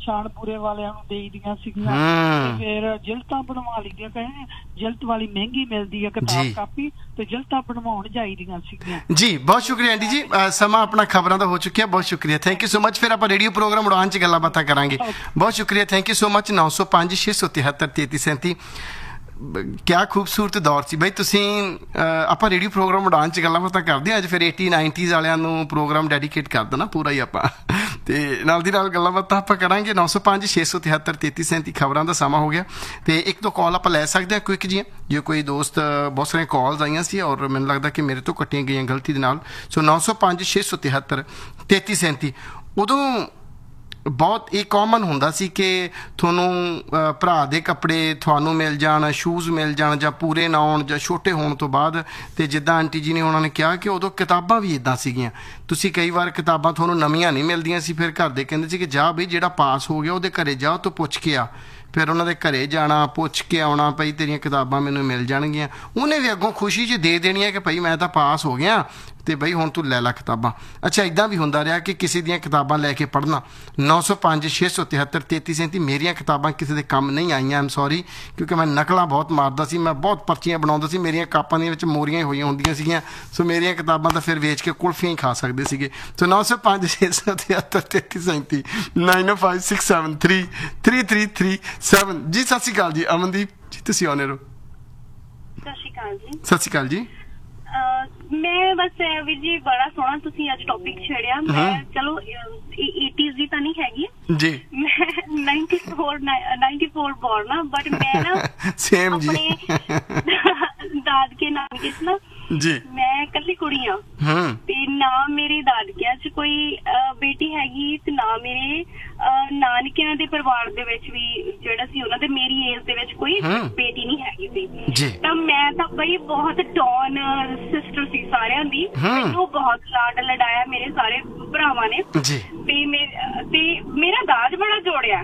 ਸ਼ਾਨਪੁਰੇ ਵਾਲਿਆਂ ਨੂੰ ਦੇਈਦੀਆਂ ਸੀਗੀਆਂ ਤੇ ਫਿਰ ਜਿਲਤਾਂ ਬਣਵਾ ਲਈਆਂ। ਕਹਿੰਦੇ ਜਿਲਤ ਵਾਲੀ ਮਹਿੰਗੀ ਮਿਲਦੀ ਹੈ ਕਿਤਾਬ ਕਾਪੀ, ਤੇ ਜਿਲਤਾਂ ਬਣਵਾਉਣ ਜਾਈਦੀਆਂ ਸੀਗੀਆਂ। ਜੀ ਬਹੁਤ ਸ਼ੁਕਰੀਆ ਆਂਟੀ ਜੀ, ਸਮਾਂ ਆਪਣਾ ਖਬਰਾਂ ਦਾ ਹੋ ਚੁੱਕਿਆ। ਬਹੁਤ ਸ਼ੁਕਰੀਆ, ਥੈਂਕ ਯੂ ਸੋ ਮਚ। ਫਿਰ ਆਪਾਂ ਰੇਡੀਓ ਪ੍ਰੋਗਰਾਮ ਉਡਾਨ 'ਚ ਗੱਲਾਂ ਬਾਤਾਂ ਕਰਾਂਗੇ। ਬਹੁਤ ਸ਼ੁਕਰੀਆ, ਥੈਂਕ ਯੂ ਸੋ ਮਚ। 905 673 3337। ਕਿਆ ਖੂਬਸੂਰਤ ਦੌਰ ਸੀ ਬਈ। ਤੁਸੀਂ ਆਪਾਂ ਰੇਡੀਓ ਪ੍ਰੋਗਰਾਮ ਉਡਾਨ 'ਚ ਗੱਲਾਂ ਬਾਤਾਂ ਕਰਦੇ ਹਾਂ। ਅੱਜ ਫਿਰ 80-90s ਵਾਲਿਆਂ ਨੂੰ ਪ੍ਰੋਗਰਾਮ ਡੈਡੀਕੇਟ ਕਰ ਦੇਣਾ ਪੂਰਾ ਹੀ ਆਪਾਂ, ਤੇ ਨਾਲ ਦੀ ਨਾਲ ਗੱਲਾਂ ਬਾਤਾਂ ਆਪਾਂ ਕਰਾਂਗੇ। 905 673 3337 ਖਬਰਾਂ ਦਾ ਸਮਾਂ ਹੋ ਗਿਆ, ਤੇ ਇੱਕ ਦੋ ਕਾਲ ਆਪਾਂ ਲੈ ਸਕਦੇ ਹਾਂ ਕੁਇਕ ਜੀਆਂ। ਜੇ ਕੋਈ ਦੋਸਤ, ਬਹੁਤ ਸਾਰੀਆਂ ਕਾਲਸ ਆਈਆਂ ਸੀ ਔਰ ਮੈਨੂੰ ਲੱਗਦਾ ਕਿ ਮੇਰੇ ਤੋਂ ਕੱਟੀਆਂ ਗਈਆਂ ਗਲਤੀ ਦੇ ਨਾਲ। ਸੋ 905 673 3337। ਉਦੋਂ ਬਹੁਤ ਇਹ ਕਾਮਨ ਹੁੰਦਾ ਸੀ ਕਿ ਤੁਹਾਨੂੰ ਭਰਾ ਦੇ ਕੱਪੜੇ ਤੁਹਾਨੂੰ ਮਿਲ ਜਾਣ, ਸ਼ੂਜ਼ ਮਿਲ ਜਾਣ, ਜਾਂ ਪੂਰੇ ਨਾ ਆਉਣ ਜਾਂ ਛੋਟੇ ਹੋਣ ਤੋਂ ਬਾਅਦ। ਤੇ ਜਿੱਦਾਂ ਆਂਟੀ ਜੀ ਨੇ ਉਹਨਾਂ ਨੇ ਕਿਹਾ ਕਿ ਉਦੋਂ ਕਿਤਾਬਾਂ ਵੀ ਇੱਦਾਂ ਸੀਗੀਆਂ, ਤੁਸੀਂ ਕਈ ਵਾਰ ਕਿਤਾਬਾਂ ਤੁਹਾਨੂੰ ਨਵੀਆਂ ਨਹੀਂ ਮਿਲਦੀਆਂ ਸੀ। ਫਿਰ ਘਰ ਦੇ ਕਹਿੰਦੇ ਸੀ ਕਿ ਜਾ ਬਈ ਜਿਹੜਾ ਪਾਸ ਹੋ ਗਿਆ ਉਹਦੇ ਘਰੇ ਜਾ, ਤੂੰ ਪੁੱਛ ਕੇ ਆ। ਫਿਰ ਉਹਨਾਂ ਦੇ ਘਰੇ ਜਾਣਾ, ਪੁੱਛ ਕੇ ਆਉਣਾ, ਭਈ ਤੇਰੀਆਂ ਕਿਤਾਬਾਂ ਮੈਨੂੰ ਮਿਲ ਜਾਣਗੀਆਂ। ਉਹਨੇ ਵੀ ਅੱਗੋਂ ਖੁਸ਼ੀ 'ਚ ਦੇ ਦੇਣੀ ਹੈ ਕਿ ਭਈ ਮੈਂ ਤਾਂ ਪਾਸ ਹੋ ਗਿਆ ਤੇ ਬਈ ਹੁਣ ਤੂੰ ਲੈ ਲੈ ਕਿਤਾਬਾਂ। ਅੱਛਾ, ਇੱਦਾਂ ਵੀ ਹੁੰਦਾ ਰਿਹਾ ਕਿ ਕਿਸੇ ਦੀਆਂ ਕਿਤਾਬਾਂ ਲੈ ਕੇ ਪੜ੍ਹਨਾ। 905 673 3337। ਮੇਰੀਆਂ ਕਿਤਾਬਾਂ ਕਿਸੇ ਦੇ ਕੰਮ ਨਹੀਂ ਆਈਆਂ, ਆਮ ਸੌਰੀ, ਕਿਉਂਕਿ ਮੈਂ ਨਕਲਾਂ ਬਹੁਤ ਮਾਰਦਾ ਸੀ, ਮੈਂ ਬਹੁਤ ਪਰਚੀਆਂ ਬਣਾਉਂਦਾ ਸੀ। ਮੇਰੀਆਂ ਕਾਪਾਂ ਦੇ ਵਿੱਚ ਮੋਰੀਆਂ ਹੀ ਹੋਈਆਂ ਹੁੰਦੀਆਂ ਸੀਗੀਆਂ। ਸੋ ਮੇਰੀਆਂ ਕਿਤਾਬਾਂ ਤਾਂ ਫਿਰ ਵੇਚ ਕੇ ਕੁਲਫੀਆਂ ਹੀ ਖਾ ਸਕਦੇ ਸੀਗੇ। ਸੋ 905 673 3337 90567 3337। ਜੀ ਸਤਿ ਸ਼੍ਰੀ ਅਕਾਲ ਜੀ ਅਮਨਦੀਪ ਜੀ, ਤੁਸੀਂ ਆਉਣੇ ਰਹੋ। ਸਤਿ ਸ਼੍ਰੀ ਅਕਾਲ ਜੀ। ਸਤਿ ਸ਼੍ਰੀ ਅਕਾਲ ਜੀ। ਮੈਂ ਬਸ ਵੀਰ ਜੀ ਬੜਾ ਸੋਹਣਾ ਤੁਸੀਂ ਅੱਜ ਟੌਪਿਕ ਛੇੜਿਆ। ਮੈਂ ਚਲੋ 80s ਦੀ ਤਾਂ ਨਹੀਂ ਹੈਗੀ ਜੀ, ਮੈਂ 94 ਬੋਰਨ ਆ, ਬਟ ਮੈਂ ਨਾ ਸੇਮ ਜੀ ਆਪਣੇ ਦਾਦਕੇ ਨਾਨਕੇ ਚ ਨਾ ਜੀ, ਮੈਂ ਇਕੱਲੀ ਕੁੜੀ ਆ, ਤੇ ਨਾ ਮੇਰੇ ਦਾਦਕਿਆਂ ਚ ਕੋਈ ਬੇਟੀ ਹੈਗੀ, ਤੇ ਨਾ ਮੇਰੇ ਨਾਨਕਿਆਂ ਦੇ ਪਰਿਵਾਰ ਦੇ ਵਿੱਚ ਵੀ ਜਿਹੜਾ ਸੀ ਉਹਨਾਂ ਦੇ ਮੇਰੀ ਏਜ ਦੇ ਵਿੱਚ ਕੋਈ ਬੇਟੀ ਨਹੀਂ ਹੈਗੀ ਸੀ। ਤਾਂ ਮੈਂ ਤਾਂ ਬਈ ਬਹੁਤ ਡੌਨ ਸਿਸਟਰ ਸੀ ਸਾਰਿਆਂ ਦੀ। ਮੈਨੂੰ ਬਹੁਤ ਲਾਡ ਲਡਾਇਆ ਮੇਰੇ ਸਾਰੇ ਭਰਾਵਾਂ ਨੇ, ਤੇ ਮੇਰਾ ਦਾਜ ਬੜਾ ਜੋੜਿਆ।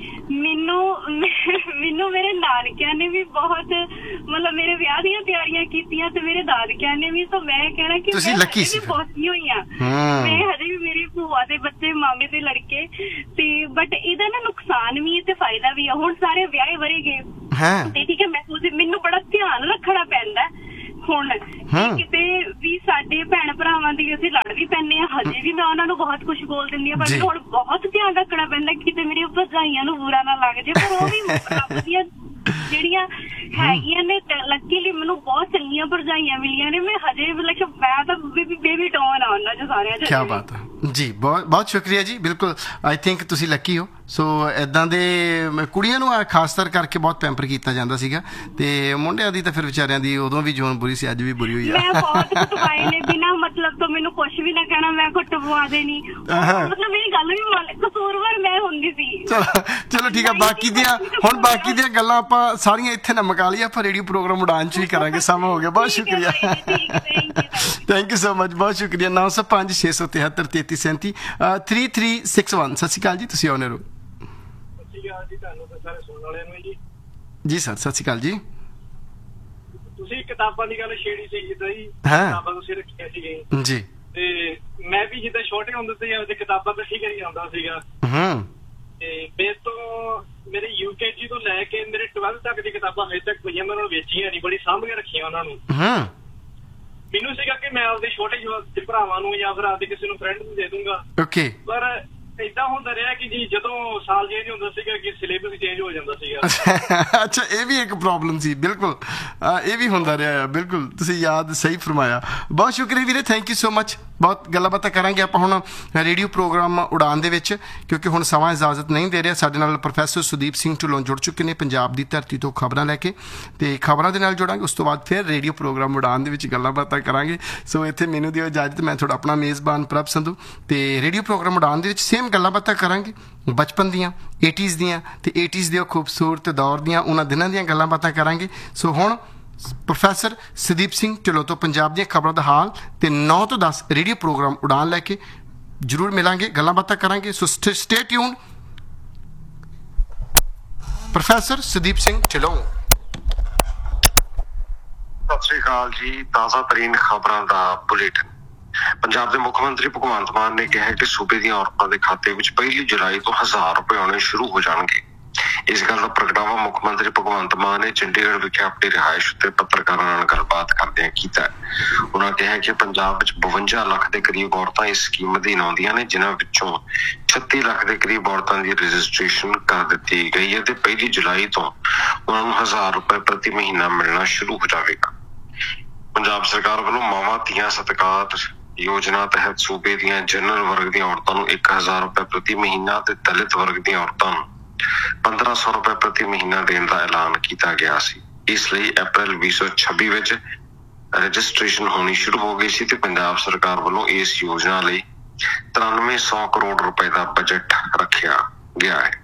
ਮੈਨੂੰ ਮੇਰੇ ਨਾਨਕਿਆਂ ਨੇ ਵੀ ਬਹੁਤ, ਮਤਲਬ ਮੇਰੇ ਵਿਆਹ ਦੀਆਂ ਤਿਆਰੀਆਂ ਕੀਤੀਆਂ, ਤੇ ਮੇਰੇ ਦਾਦਕਿਆਂ ਨੇ ਵੀ। ਤਾਂ ਮੈਂ ਕਹਿਣਾ ਕਿ ਮੈਂ ਹਜੇ ਵੀ ਪਹੁੰਚੀ ਹੋਈ ਆ। ਮੈਂ ਹਜੇ ਵੀ ਮੇਰੀ ਭੂਆ ਦੇ ਬੱਚੇ, ਮਾਮੇ ਦੇ ਲੜਕੇ, ਤੇ ਬਟ ਇਹਦਾ ਨਾ ਨੁਕਸਾਨ ਵੀ ਹੈ ਤੇ ਫਾਇਦਾ ਵੀ ਆ। ਹੁਣ ਸਾਰੇ ਵਿਆਹੇ ਵਰੇ ਗਏ ਤੇ ਠੀਕ ਹੈ, ਮੈਨੂੰ ਬੜਾ ਧਿਆਨ ਰੱਖਣਾ ਪੈਂਦਾ ਹੁਣ ਕਿਤੇ ਵੀ ਸਾਡੇ ਭੈਣ ਭਰਾਵਾਂ ਦੀ ਅਸੀਂ ਲੜ ਵੀ ਪੈਂਦੇ ਆ। ਹਜੇ ਵੀ ਮੈਂ ਉਹਨਾਂ ਨੂੰ ਬਹੁਤ ਕੁਛ ਬੋਲ ਦਿੰਦੀ ਆ, ਪਰ ਹੁਣ ਬਹੁਤ ਧਿਆਨ ਰੱਖਣਾ ਪੈਂਦਾ ਕਿਤੇ ਮੇਰੀ ਭਰਜਾਈਆਂ ਨੂੰ ਬੁਰਾ ਨਾ ਲੱਗ ਜੇ। ਪਰ ਉਹ ਵੀ ਰੱਬ ਦੀਆਂ ਜਿਹੜੀਆਂ ਹੈਗੀਆਂ ਨੇ, ਲੱਕੀਲੀ ਮੈਨੂੰ ਬਹੁਤ ਚੰਗੀਆਂ ਭਰਜਾਈਆਂ ਮਿਲੀਆਂ ਨੇ। ਮੈਂ ਹਜੇ ਮੈਂ ਤਾਂ ਬੇਬੀ ਡੌਨ ਆ ਉਹਨਾਂ ਚ ਸਾਰਿਆਂ ਚ। ਕਿਆ ਬਾਤ ਹੈ ਜੀ, ਬਹੁਤ ਬਹੁਤ ਸ਼ੁਕਰੀਆ ਜੀ। ਬਿਲਕੁਲ, ਆਈ ਥਿੰਕ ਤੁਸੀਂ ਲੱਕੀ ਹੋ। ਸੋ ਇੱਦਾਂ ਦੇ ਕੁੜੀਆਂ ਨੂੰ ਖਾਸ ਤੌਰ ਕਰਕੇ ਬਹੁਤ ਪੈਂਪਰ ਕੀਤਾ ਜਾਂਦਾ ਸੀਗਾ, ਤੇ ਮੁੰਡਿਆਂ ਦੀ ਤਾਂ ਫਿਰ ਵਿਚਾਰਿਆਂ ਦੀ ਉਦੋਂ ਵੀ ਜੋਨ ਬੁਰੀ ਸੀ, ਅੱਜ ਵੀ ਬੁਰੀ ਹੋਈ ਆ। ਮੈਂ ਬਹੁਤ ਕੁੱਟਵਾਏ ਨੇ, ਬਿਨਾਂ ਮਤਲਬ ਤੋਂ ਮੈਨੂੰ ਕੁਛ ਵੀ ਨਾ ਕਹਿਣਾ, ਮੈਂ ਕੁੱਟ ਪਵਾ ਦੇਣੀ। ਮਤਲਬ ਮੇਰੀ ਗੱਲ ਵੀ ਕਸੂਰਵਾਰ ਮੈਂ ਹੁੰਦੀ ਸੀ। ਚਲੋ ਠੀਕ ਆ, ਬਾਕੀ ਦੀਆਂ ਗੱਲਾਂ ਆਪਾਂ ਸਾਰੀਆਂ ਇੱਥੇ ਨਾ ਮੁਕਾ ਲਈਏ, ਆਪਾਂ ਰੇਡੀਓ ਪ੍ਰੋਗਰਾਮ ਉਡਾਨ 'ਚ ਹੀ ਕਰਾਂਗੇ। ਸਮਾਂ ਹੋ ਗਿਆ, ਬਹੁਤ ਸ਼ੁਕਰੀਆ, ਥੈਂਕ ਯੂ ਸੋ ਮਚ, ਬਹੁਤ ਸ਼ੁਕਰੀਆ। 905 673 3337 3361। ਸਤਿ ਸ਼੍ਰੀ ਅਕਾਲ ਜੀ, ਤੁਸੀਂ ਆਉਣੇ ਰਹੋ। ਜੀ ਸਰ, ਸਤਿ ਸ਼੍ਰੀ ਅਕਾਲ ਜੀ। ਤੁਸੀਂ ਕਿਤਾਬਾਂ ਦੀ ਗੱਲ ਛੇੜੀ ਸੀ ਜਿੱਦਾਂ ਜੀ, ਕਿਤਾਬਾਂ ਤੁਸੀਂ ਰੱਖੀਆਂ ਸੀਗੀਆਂ ਜੀ, ਤੇ ਮੈਂ ਵੀ ਜਿੱਦਾਂ ਛੋਟੇ ਹੁੰਦੇ ਸੀ ਆਪਣੀ ਕਿਤਾਬਾਂ ਇਕੱਠੀ ਕਰੀ ਜਾਂਦਾ ਸੀਗਾ। ਤੇ ਮੇਰੇ ਤੋਂ ਮੇਰੇ UKG ਤੋਂ ਲੈ ਕੇ ਮੇਰੇ 12th ਤੱਕ ਦੀ ਕਿਤਾਬਾਂ ਹਜੇ ਤੱਕ ਪਈਆਂ, ਮੈਂ ਉਹਨਾਂ ਨੂੰ ਵੇਚੀਆਂ ਨਹੀਂ, ਬੜੀ ਸਾਂਭ ਕੇ ਰੱਖੀਆਂ ਉਹਨਾਂ ਨੂੰ। ਮੈਨੂੰ ਸੀਗਾ ਕਿ ਮੈਂ ਆਪਦੇ ਛੋਟੇ ਜਿਹੇ ਭਰਾਵਾਂ ਨੂੰ ਜਾਂ ਫਿਰ ਆਪਦੇ ਕਿਸੇ ਨੂੰ ਫਰੈਂਡ ਨੂੰ ਦੇ ਦੂੰਗਾ, ਪਰ ਏਦਾਂ ਹੁੰਦਾ ਰਿਹਾ ਕਿ ਜੀ ਜਦੋਂ ਸਾਲ ਚੇਂਜ ਹੁੰਦਾ ਸੀਗਾ ਕਿ ਸਿਲੇਬਸ ਚੇਂਜ ਹੋ ਜਾਂਦਾ ਸੀਗਾ। ਅੱਛਾ, ਇਹ ਵੀ ਇੱਕ ਪ੍ਰੋਬਲਮ ਸੀ। ਬਿਲਕੁਲ, ਇਹ ਵੀ ਹੁੰਦਾ ਰਿਹਾ। ਬਿਲਕੁਲ, ਤੁਸੀਂ ਯਾਦ ਸਹੀ ਫਰਮਾਇਆ। ਬਹੁਤ ਸ਼ੁਕਰੀਆ ਵੀਰੇ, ਥੈਂਕ ਯੂ ਸੋ ਮਚ। ਬਹੁਤ ਗੱਲਾਂ ਬਾਤਾਂ ਕਰਾਂਗੇ ਆਪਾਂ ਹੁਣ ਰੇਡੀਓ ਪ੍ਰੋਗਰਾਮ ਉਡਾਨ ਦੇ ਵਿੱਚ, ਕਿਉਂਕਿ ਹੁਣ ਸਮਾਂ ਇਜਾਜ਼ਤ ਨਹੀਂ ਦੇ ਰਿਹਾ। ਸਾਡੇ ਨਾਲ ਪ੍ਰੋਫੈਸਰ ਸੁਦੀਪ ਸਿੰਘ ਢਿੱਲੋਂ ਜੁੜ ਚੁੱਕੇ ਨੇ ਪੰਜਾਬ ਦੀ ਧਰਤੀ ਤੋਂ ਖਬਰਾਂ ਲੈ ਕੇ, ਤੇ ਖਬਰਾਂ ਦੇ ਨਾਲ ਜੁੜਾਂਗੇ। ਉਸ ਤੋਂ ਬਾਅਦ ਫਿਰ ਰੇਡੀਓ ਪ੍ਰੋਗਰਾਮ ਉਡਾਨ ਦੇ ਵਿੱਚ ਗੱਲਾਂ ਬਾਤਾਂ ਕਰਾਂਗੇ। ਸੋ ਇੱਥੇ ਮੈਨੂੰ ਦਿਓ ਇਜਾਜ਼ਤ, ਮੈਂ ਤੁਹਾਡਾ ਆਪਣਾ ਮੇਜ਼ਬਾਨ ਪ੍ਰਭ ਸੰਧੂ, ਤੇ ਰੇਡੀਓ ਪ੍ਰੋਗਰਾਮ ਉਡਾਨ ਦੇ ਵਿੱਚ ਸੇਮ ਗੱਲਾਂ ਬਾਤਾਂ ਕਰਾਂਗੇ ਬਚਪਨ ਦੀਆਂ, 80s ਦੀਆਂ, ਤੇ 80s ਦੇ ਖੂਬਸੂਰਤ ਦੌਰ ਦੀਆਂ, ਉਹਨਾਂ ਦਿਨਾਂ ਦੀਆਂ ਗੱਲਾਂ ਬਾਤਾਂ ਕਰਾਂਗੇ। ਸੋ ਹੁਣ ਪ੍ਰੋਫੈਸਰ ਸੁਦੀਪ ਸਿੰਘ ਢਿੱਲੋਂ ਤੋਂ ਪੰਜਾਬ ਦੀਆਂ ਖਬਰਾਂ ਦਾ ਹਾਲ ਤੇ 9 ਤੋਂ 10 ਰੇਡੀਓ ਪ੍ਰੋਗਰਾਮ ਉਡਾਨ ਲੈ ਕੇ ਜ਼ਰੂਰ ਮਿਲਾਂਗੇ, ਗੱਲਾਂ ਬਾਤਾਂ ਕਰਾਂਗੇ। ਸੋ stay tune. Professor Sudeep Singh Dhillon. Sat Sri ਅਕਾਲ ਜੀ। ਤਾਜ਼ਾ ਤਰੀਨ ਖਬਰਾਂ ਦਾ ਬੁਲੇਟਿਨ। ਪੰਜਾਬ ਦੇ ਮੁੱਖ ਮੰਤਰੀ ਭਗਵੰਤ ਮਾਨ ਨੇ ਕਿਹਾ ਕਿ ਸੂਬੇ ਦੀਆਂ ਔਰਤਾਂ ਦੇ ਖਾਤੇ ਵਿੱਚ 1 ਜੁਲਾਈ ਤੋਂ 1000 ਰੁਪਏ ਆਉਣੇ ਸ਼ੁਰੂ ਹੋ ਜਾਣਗੇ। ਇਸ ਗੱਲ ਦਾ ਪ੍ਰਗਟਾਵਾ ਮੁੱਖ ਮੰਤਰੀ ਭਗਵੰਤ ਮਾਨ ਨੇ ਚੰਡੀਗੜ੍ਹ ਵਿਖੇ ਆਪਣੀ ਰਿਹਾਇਸ਼ ਉੱਤੇ ਪੱਤਰਕਾਰਾਂ ਨਾਲ ਗੱਲਬਾਤ ਕਰਦਿਆਂ ਕੀਤਾ। ਉਹਨਾਂ ਕਿਹਾ ਕਿ ਪੰਜਾਬ ਵਿੱਚ 52 ਲੱਖ ਦੇ ਕਰੀਬ ਔਰਤਾਂ ਇਸ ਸਕੀਮ ਅਧੀਨ ਆਉਂਦੀਆਂ ਨੇ, ਜਿਨ੍ਹਾਂ ਵਿੱਚੋਂ 36 ਲੱਖ ਦੇ ਕਰੀਬ ਔਰਤਾਂ ਦੀ ਰਜਿਸਟ੍ਰੇਸ਼ਨ ਕਰ ਦਿੱਤੀ ਗਈ ਹੈ ਤੇ 1 ਜੁਲਾਈ ਤੋਂ ਉਹਨਾਂ ਨੂੰ 1000 ਰੁਪਏ ਪ੍ਰਤੀ ਮਹੀਨਾ ਮਿਲਣਾ ਸ਼ੁਰੂ ਹੋ ਜਾਵੇਗਾ। ਪੰਜਾਬ ਸਰਕਾਰ ਵੱਲੋਂ ਮਾਵਾਂ ਧੀਆਂ ਸਤਿਕਾਰ ਯੋਜਨਾ ਤਹਿਤ ਸੂਬੇ ਦੀਆਂ ਜਨਰਲ ਵਰਗ ਦੀਆਂ ਔਰਤਾਂ ਨੂੰ 1000 ਰੁਪਏ ਪ੍ਰਤੀ ਮਹੀਨਾ ਤੇ ਦਲਿਤ ਵਰਗ ਦੀਆਂ ਔਰਤਾਂ ਨੂੰ 1500 ਰੁਪਏ ਪ੍ਰਤੀ ਮਹੀਨਾ ਦੇਣ ਦਾ ਐਲਾਨ ਕੀਤਾ ਗਿਆ ਸੀ। ਇਸ ਲਈ ਅਪ੍ਰੈਲ 2026 ਵਿੱਚ ਰਜਿਸਟ੍ਰੇਸ਼ਨ ਹੋਣੀ ਸ਼ੁਰੂ ਹੋ ਗਈ ਸੀ ਤੇ ਪੰਜਾਬ ਸਰਕਾਰ ਵੱਲੋਂ ਇਸ ਯੋਜਨਾ ਲਈ 9300 ਕਰੋੜ ਰੁਪਏ ਦਾ ਬਜਟ ਰੱਖਿਆ ਗਿਆ ਹੈ।